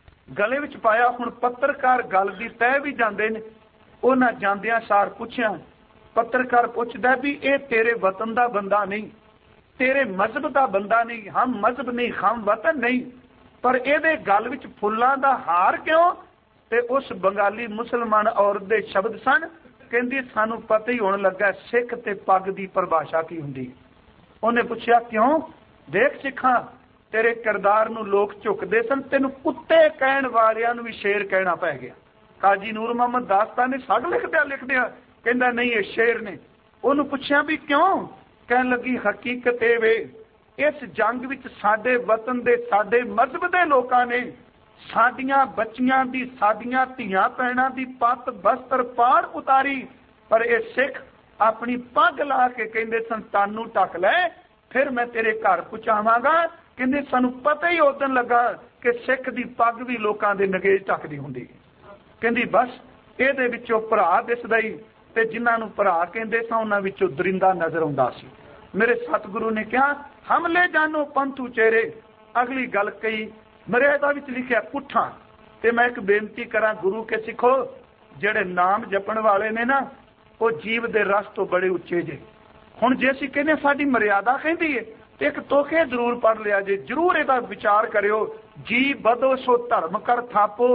गले विच पाया। हुण पत्रकार गल दी तय भी जांदे ने। उन्हां जांदियां सार पुछया, पत्रकार पुछदा भी ये तेरे वतन दा बंदा नहीं, तेरे मजहब दा बंदा नहीं, हम मजहब नहीं हम वतन नहीं, पर इहदे गल विच फुल्लां दा हार क्यों? ते उस बंगाली मुसलमान औरत दे शब्द सन, कहंदी सानू पता ही होण लगा सिख ते पग दी परिभाषा की हुंदी। उन्हें पुछया क्यों? देख सिखा तेरे किरदार नूं लोग झुकदे सन, तेनू कुत्ते कहण वालियां नूं भी शेर कहना पै गया। काजी नूर मोहम्मद दास्तान ने सग लिखदिया लिखदिया कहंदा नहीं ये शेर ने। उन्होंने पुछया भी क्यों? कहन लगी हकीकत ये वे इस जंग विच साडे वतन दे साडे मजहब दे लोकां ने साडियां बच्चियां दी साडियां धीआं भैणां दी पत बस्तर पाड़ उतारी, पर ये सिख अपनी पग ला के कहंदे सन तानू ढक लै फिर मैं तेरे घर पहुंचावांगा। कहंदे सानू पता ही उदन लगा कि सिख दी पग भी लोकां दे नगेज ढकदी हुंदी। कहंदी बस इहदे विचों भरा दिसदा ही, ते जिन्हां नूं भरा कहंदे सन उन्हां विचों दरिंदा नजर आउंदा सी। मेरे सतगुरु ने कहा हमले जानो पंथू चेहरे। अगली गल कही मर्यादा विच लिखिया पुठा। ते मैं एक बेनती करा गुरु के सिखो, जेड़े नाम जपण वाले ने ना वो जीव दे रस तो बड़े उच्चे जे। हुण जे असीं कहने साडी मर्यादा कहंदी है ते एक तोखे जरूर पढ़ लिया जे, जरूर इहदा विचार करियो। जी बदो सो धर्म कर थापो,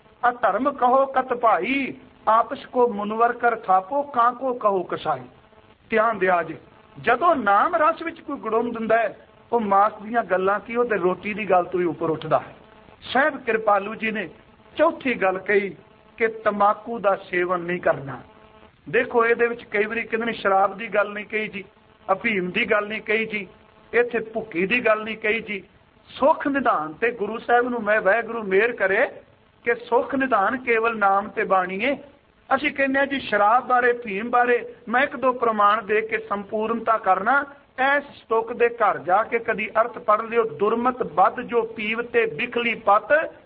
अधर्म कहो कत भाई, आपस को मुनवर कर थापो, कां को कहो कसाई। ध्यान दिया जे जदों नाम रस विच कोई गुड़ुम दिंदा है वो मास दीयां गल्लां की ओहदे रोटी दी गल तो ही उपर उठदा है। साहिब कृपालू जी ने चौथी गल कही कि तंबाकू दा सेवन नहीं करना। देखो ये कई बार कहते शराब की गल नहीं कही जी, अफीम की गल नहीं कही जी, इत्थे भुक्की की गल नहीं कही जी। सुख निधान ते गुरु साहब नूं मैं वाहिगुरू मेहर करे कि सुख निधान केवल नाम ते बाणी है। असीं कहने जी शराब बारे अफीम बारे मैं एक दो प्रमाण दे के संपूर्णता करना। ऐस स्टुक दे घर जाके कदी अर्थ पढ़ लियो, दुरमत बद जो पीवते बिखली पत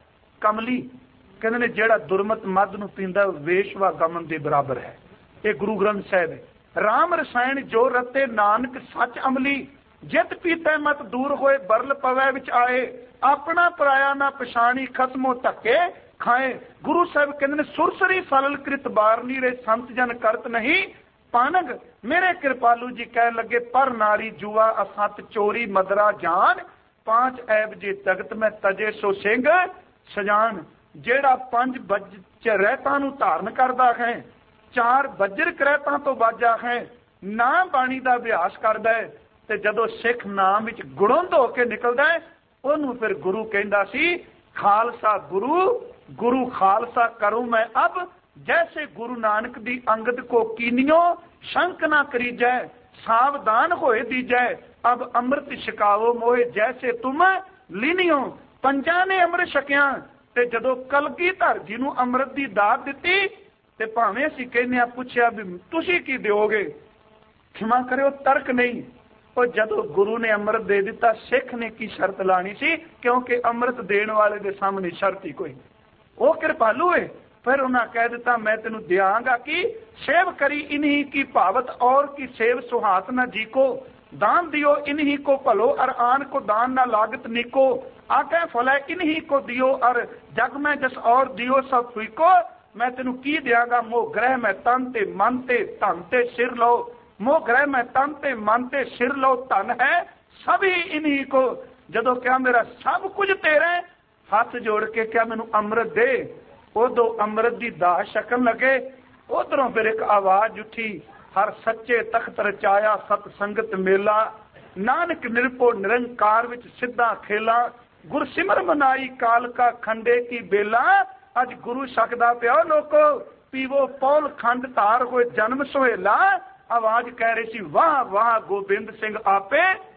कमली। कहते ने जेड़ा दुरमत मद नूं पींदा वेशवा गमन दे बराबर है। ये गुरु ग्रंथ साहिब है। राम रसायन जो रते नानक सच अमली, जित पीते मत दूर होए बरल पवै विच आए, अपना पराया ना पछाणी खसमो धक्के खाए। गुरु साहब कहते ने सुरसरी फलल कृत बारनी रे संत जन करत नहीं पानग। मेरे कृपालू जी कह लगे पर नारी जुआ असत चोरी मदरा जान, पांच ऐब जे जगत में तजे सो सिंह सजान। जेड़ा पंज बज रहता नूं धारण करदा है, चार बजर करैतां तो बाजा है, ना बाणी दा अभ्यास करदा है, ते जदों सिख नाम विच गुणुंद हो के निकलदा है ओनू फिर गुरु कहंदा सी खालसा गुरु गुरु खालसा करूं मैं अब, जैसे गुरु नानक दी अंगद को कीनियो शंक ना करीजै, सावधान होए दीजै, अब अमृत छकाओ मोए जैसे तुम लीनियो। पंजा ने अमृत छकिया ते जदों कलगीधर जी नूं अमृत दी दात दित्ती ते भावें असीं कहने आ पुछया भी तुसीं की दिओगे, क्षमा करियो तर्क नहीं। और जदों गुरु ने अमृत दे दिता सिख ने की शर्त लानी सी, क्योंकि अमृत देण वाले दे सामने शर्त ही कोई। वो कृपालू है। फिर उन्हें कह दिता मैं तेनू दियांगा कि सेव करी इन्हीं की भावत और की सेव सुहात न जी को, दान दियो इन्हीं को भलो और आन को दान न लागत निको, आगे फलै इन्हीं को दियो और जग में जस और दियो सब फुको। मैं तेनू की दियांगा मोह ग्रह में तन ते मन ते धन ते सिर लो, मोह ग्रह में तन ते मन ते सिर लो धन है सभी इन्हीं को। जदों क्या मेरा सब कुछ तेरे, हाथ जोड़ के क्या मैनू अमृत दे। उदों अमृत की दाह छकन लगे। उधरों फिर एक आवाज उठी, हर सच्चे तख्त रचाया सत संगत मेला, नानक निरपो निरंकार विच सिद्धा खेला, गुरसिमर मनाई काल का खंडे की बेला। अज गुरु सकदा पिया लोको, पीवो पौल खंड तार होए जन्म सुहेला। आवाज कह रही सी वाह वाह गोबिंद सिंह आपे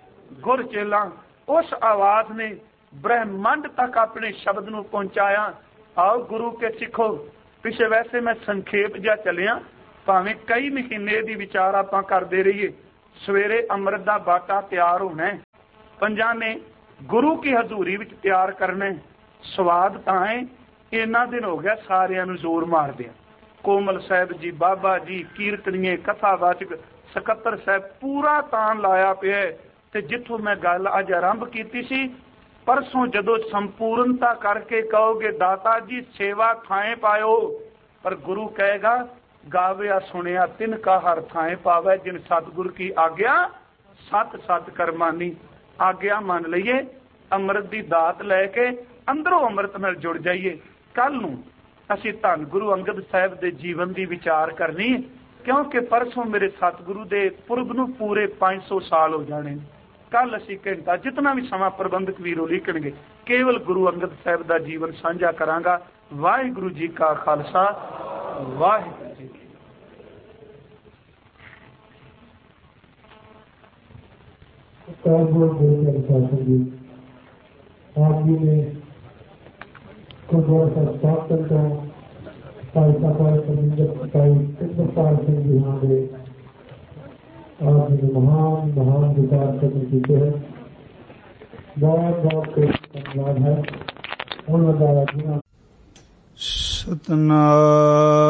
गुर चेला उस आवाज ने ब्रह्मांड तक अपने शब्द नूं पहुंचाया। आओ गुरु के सिखो। पिछे वैसे मैं संखेप जिहा चलिया, भावें कई महीने दी विचार आपां करदे रहिए। सवेरे अमृत दा बाटा तैयार होना है, पंजां ने गुरु की हजूरी विच तैयार करना। स्वाद तां है इन्ना दिन हो गया सारियां नूं जोर मारदे। कोमल साहब जी, बाबा जी, कीर्तनीए, कथावाचक, सकत्तर साहब पूरा तान लाया पिया। ते जिथों मैं गल अज आरंभ कीती सी, परसों जदों संपूर्णता करके कहोगे दाता जी सेवा थाए पायो, पर गुरु कहेगा गाविया सुनिया तिनका हर थाए पावे जिन सतगुर की आग्या सत सत करमानी। आग्या मान लईए, अमृत की दात लैके अंदरों अमृत नाल जुड़ जाइए। कल नूं असीं धन गुरु अंगद साहब के जीवन की विचार करनी, क्योंकि परसों मेरे सतगुरु के पुरब नूं पूरे पांच सौ साल हो जाने। कल असीं घंटा जितना भी समा प्रबंधक वीरों लिखणगे केवल गुरु अंगद साहब का जीवन साझा करांगा। वाहिगुरू जी का खालसा, वाहिगुरू जी की। आप जी ने गुरुद्वारा ਸਾਹਿਬ ਸਥਾਪਨ ਤੋਂ ਭਾਈ ਸਾਹਿਬ ਪਰਮਿੰਦਰ ਭਾਈ ਇੰਦਰਪਾਲ ਸਿੰਘ ਜੀ ਹਾਂ ਦੇ ਆਪ ਜੀ महान महान विचार करने कीते हैं। बहुत बहुत धन्यवाद है। उन्होंने सतनाम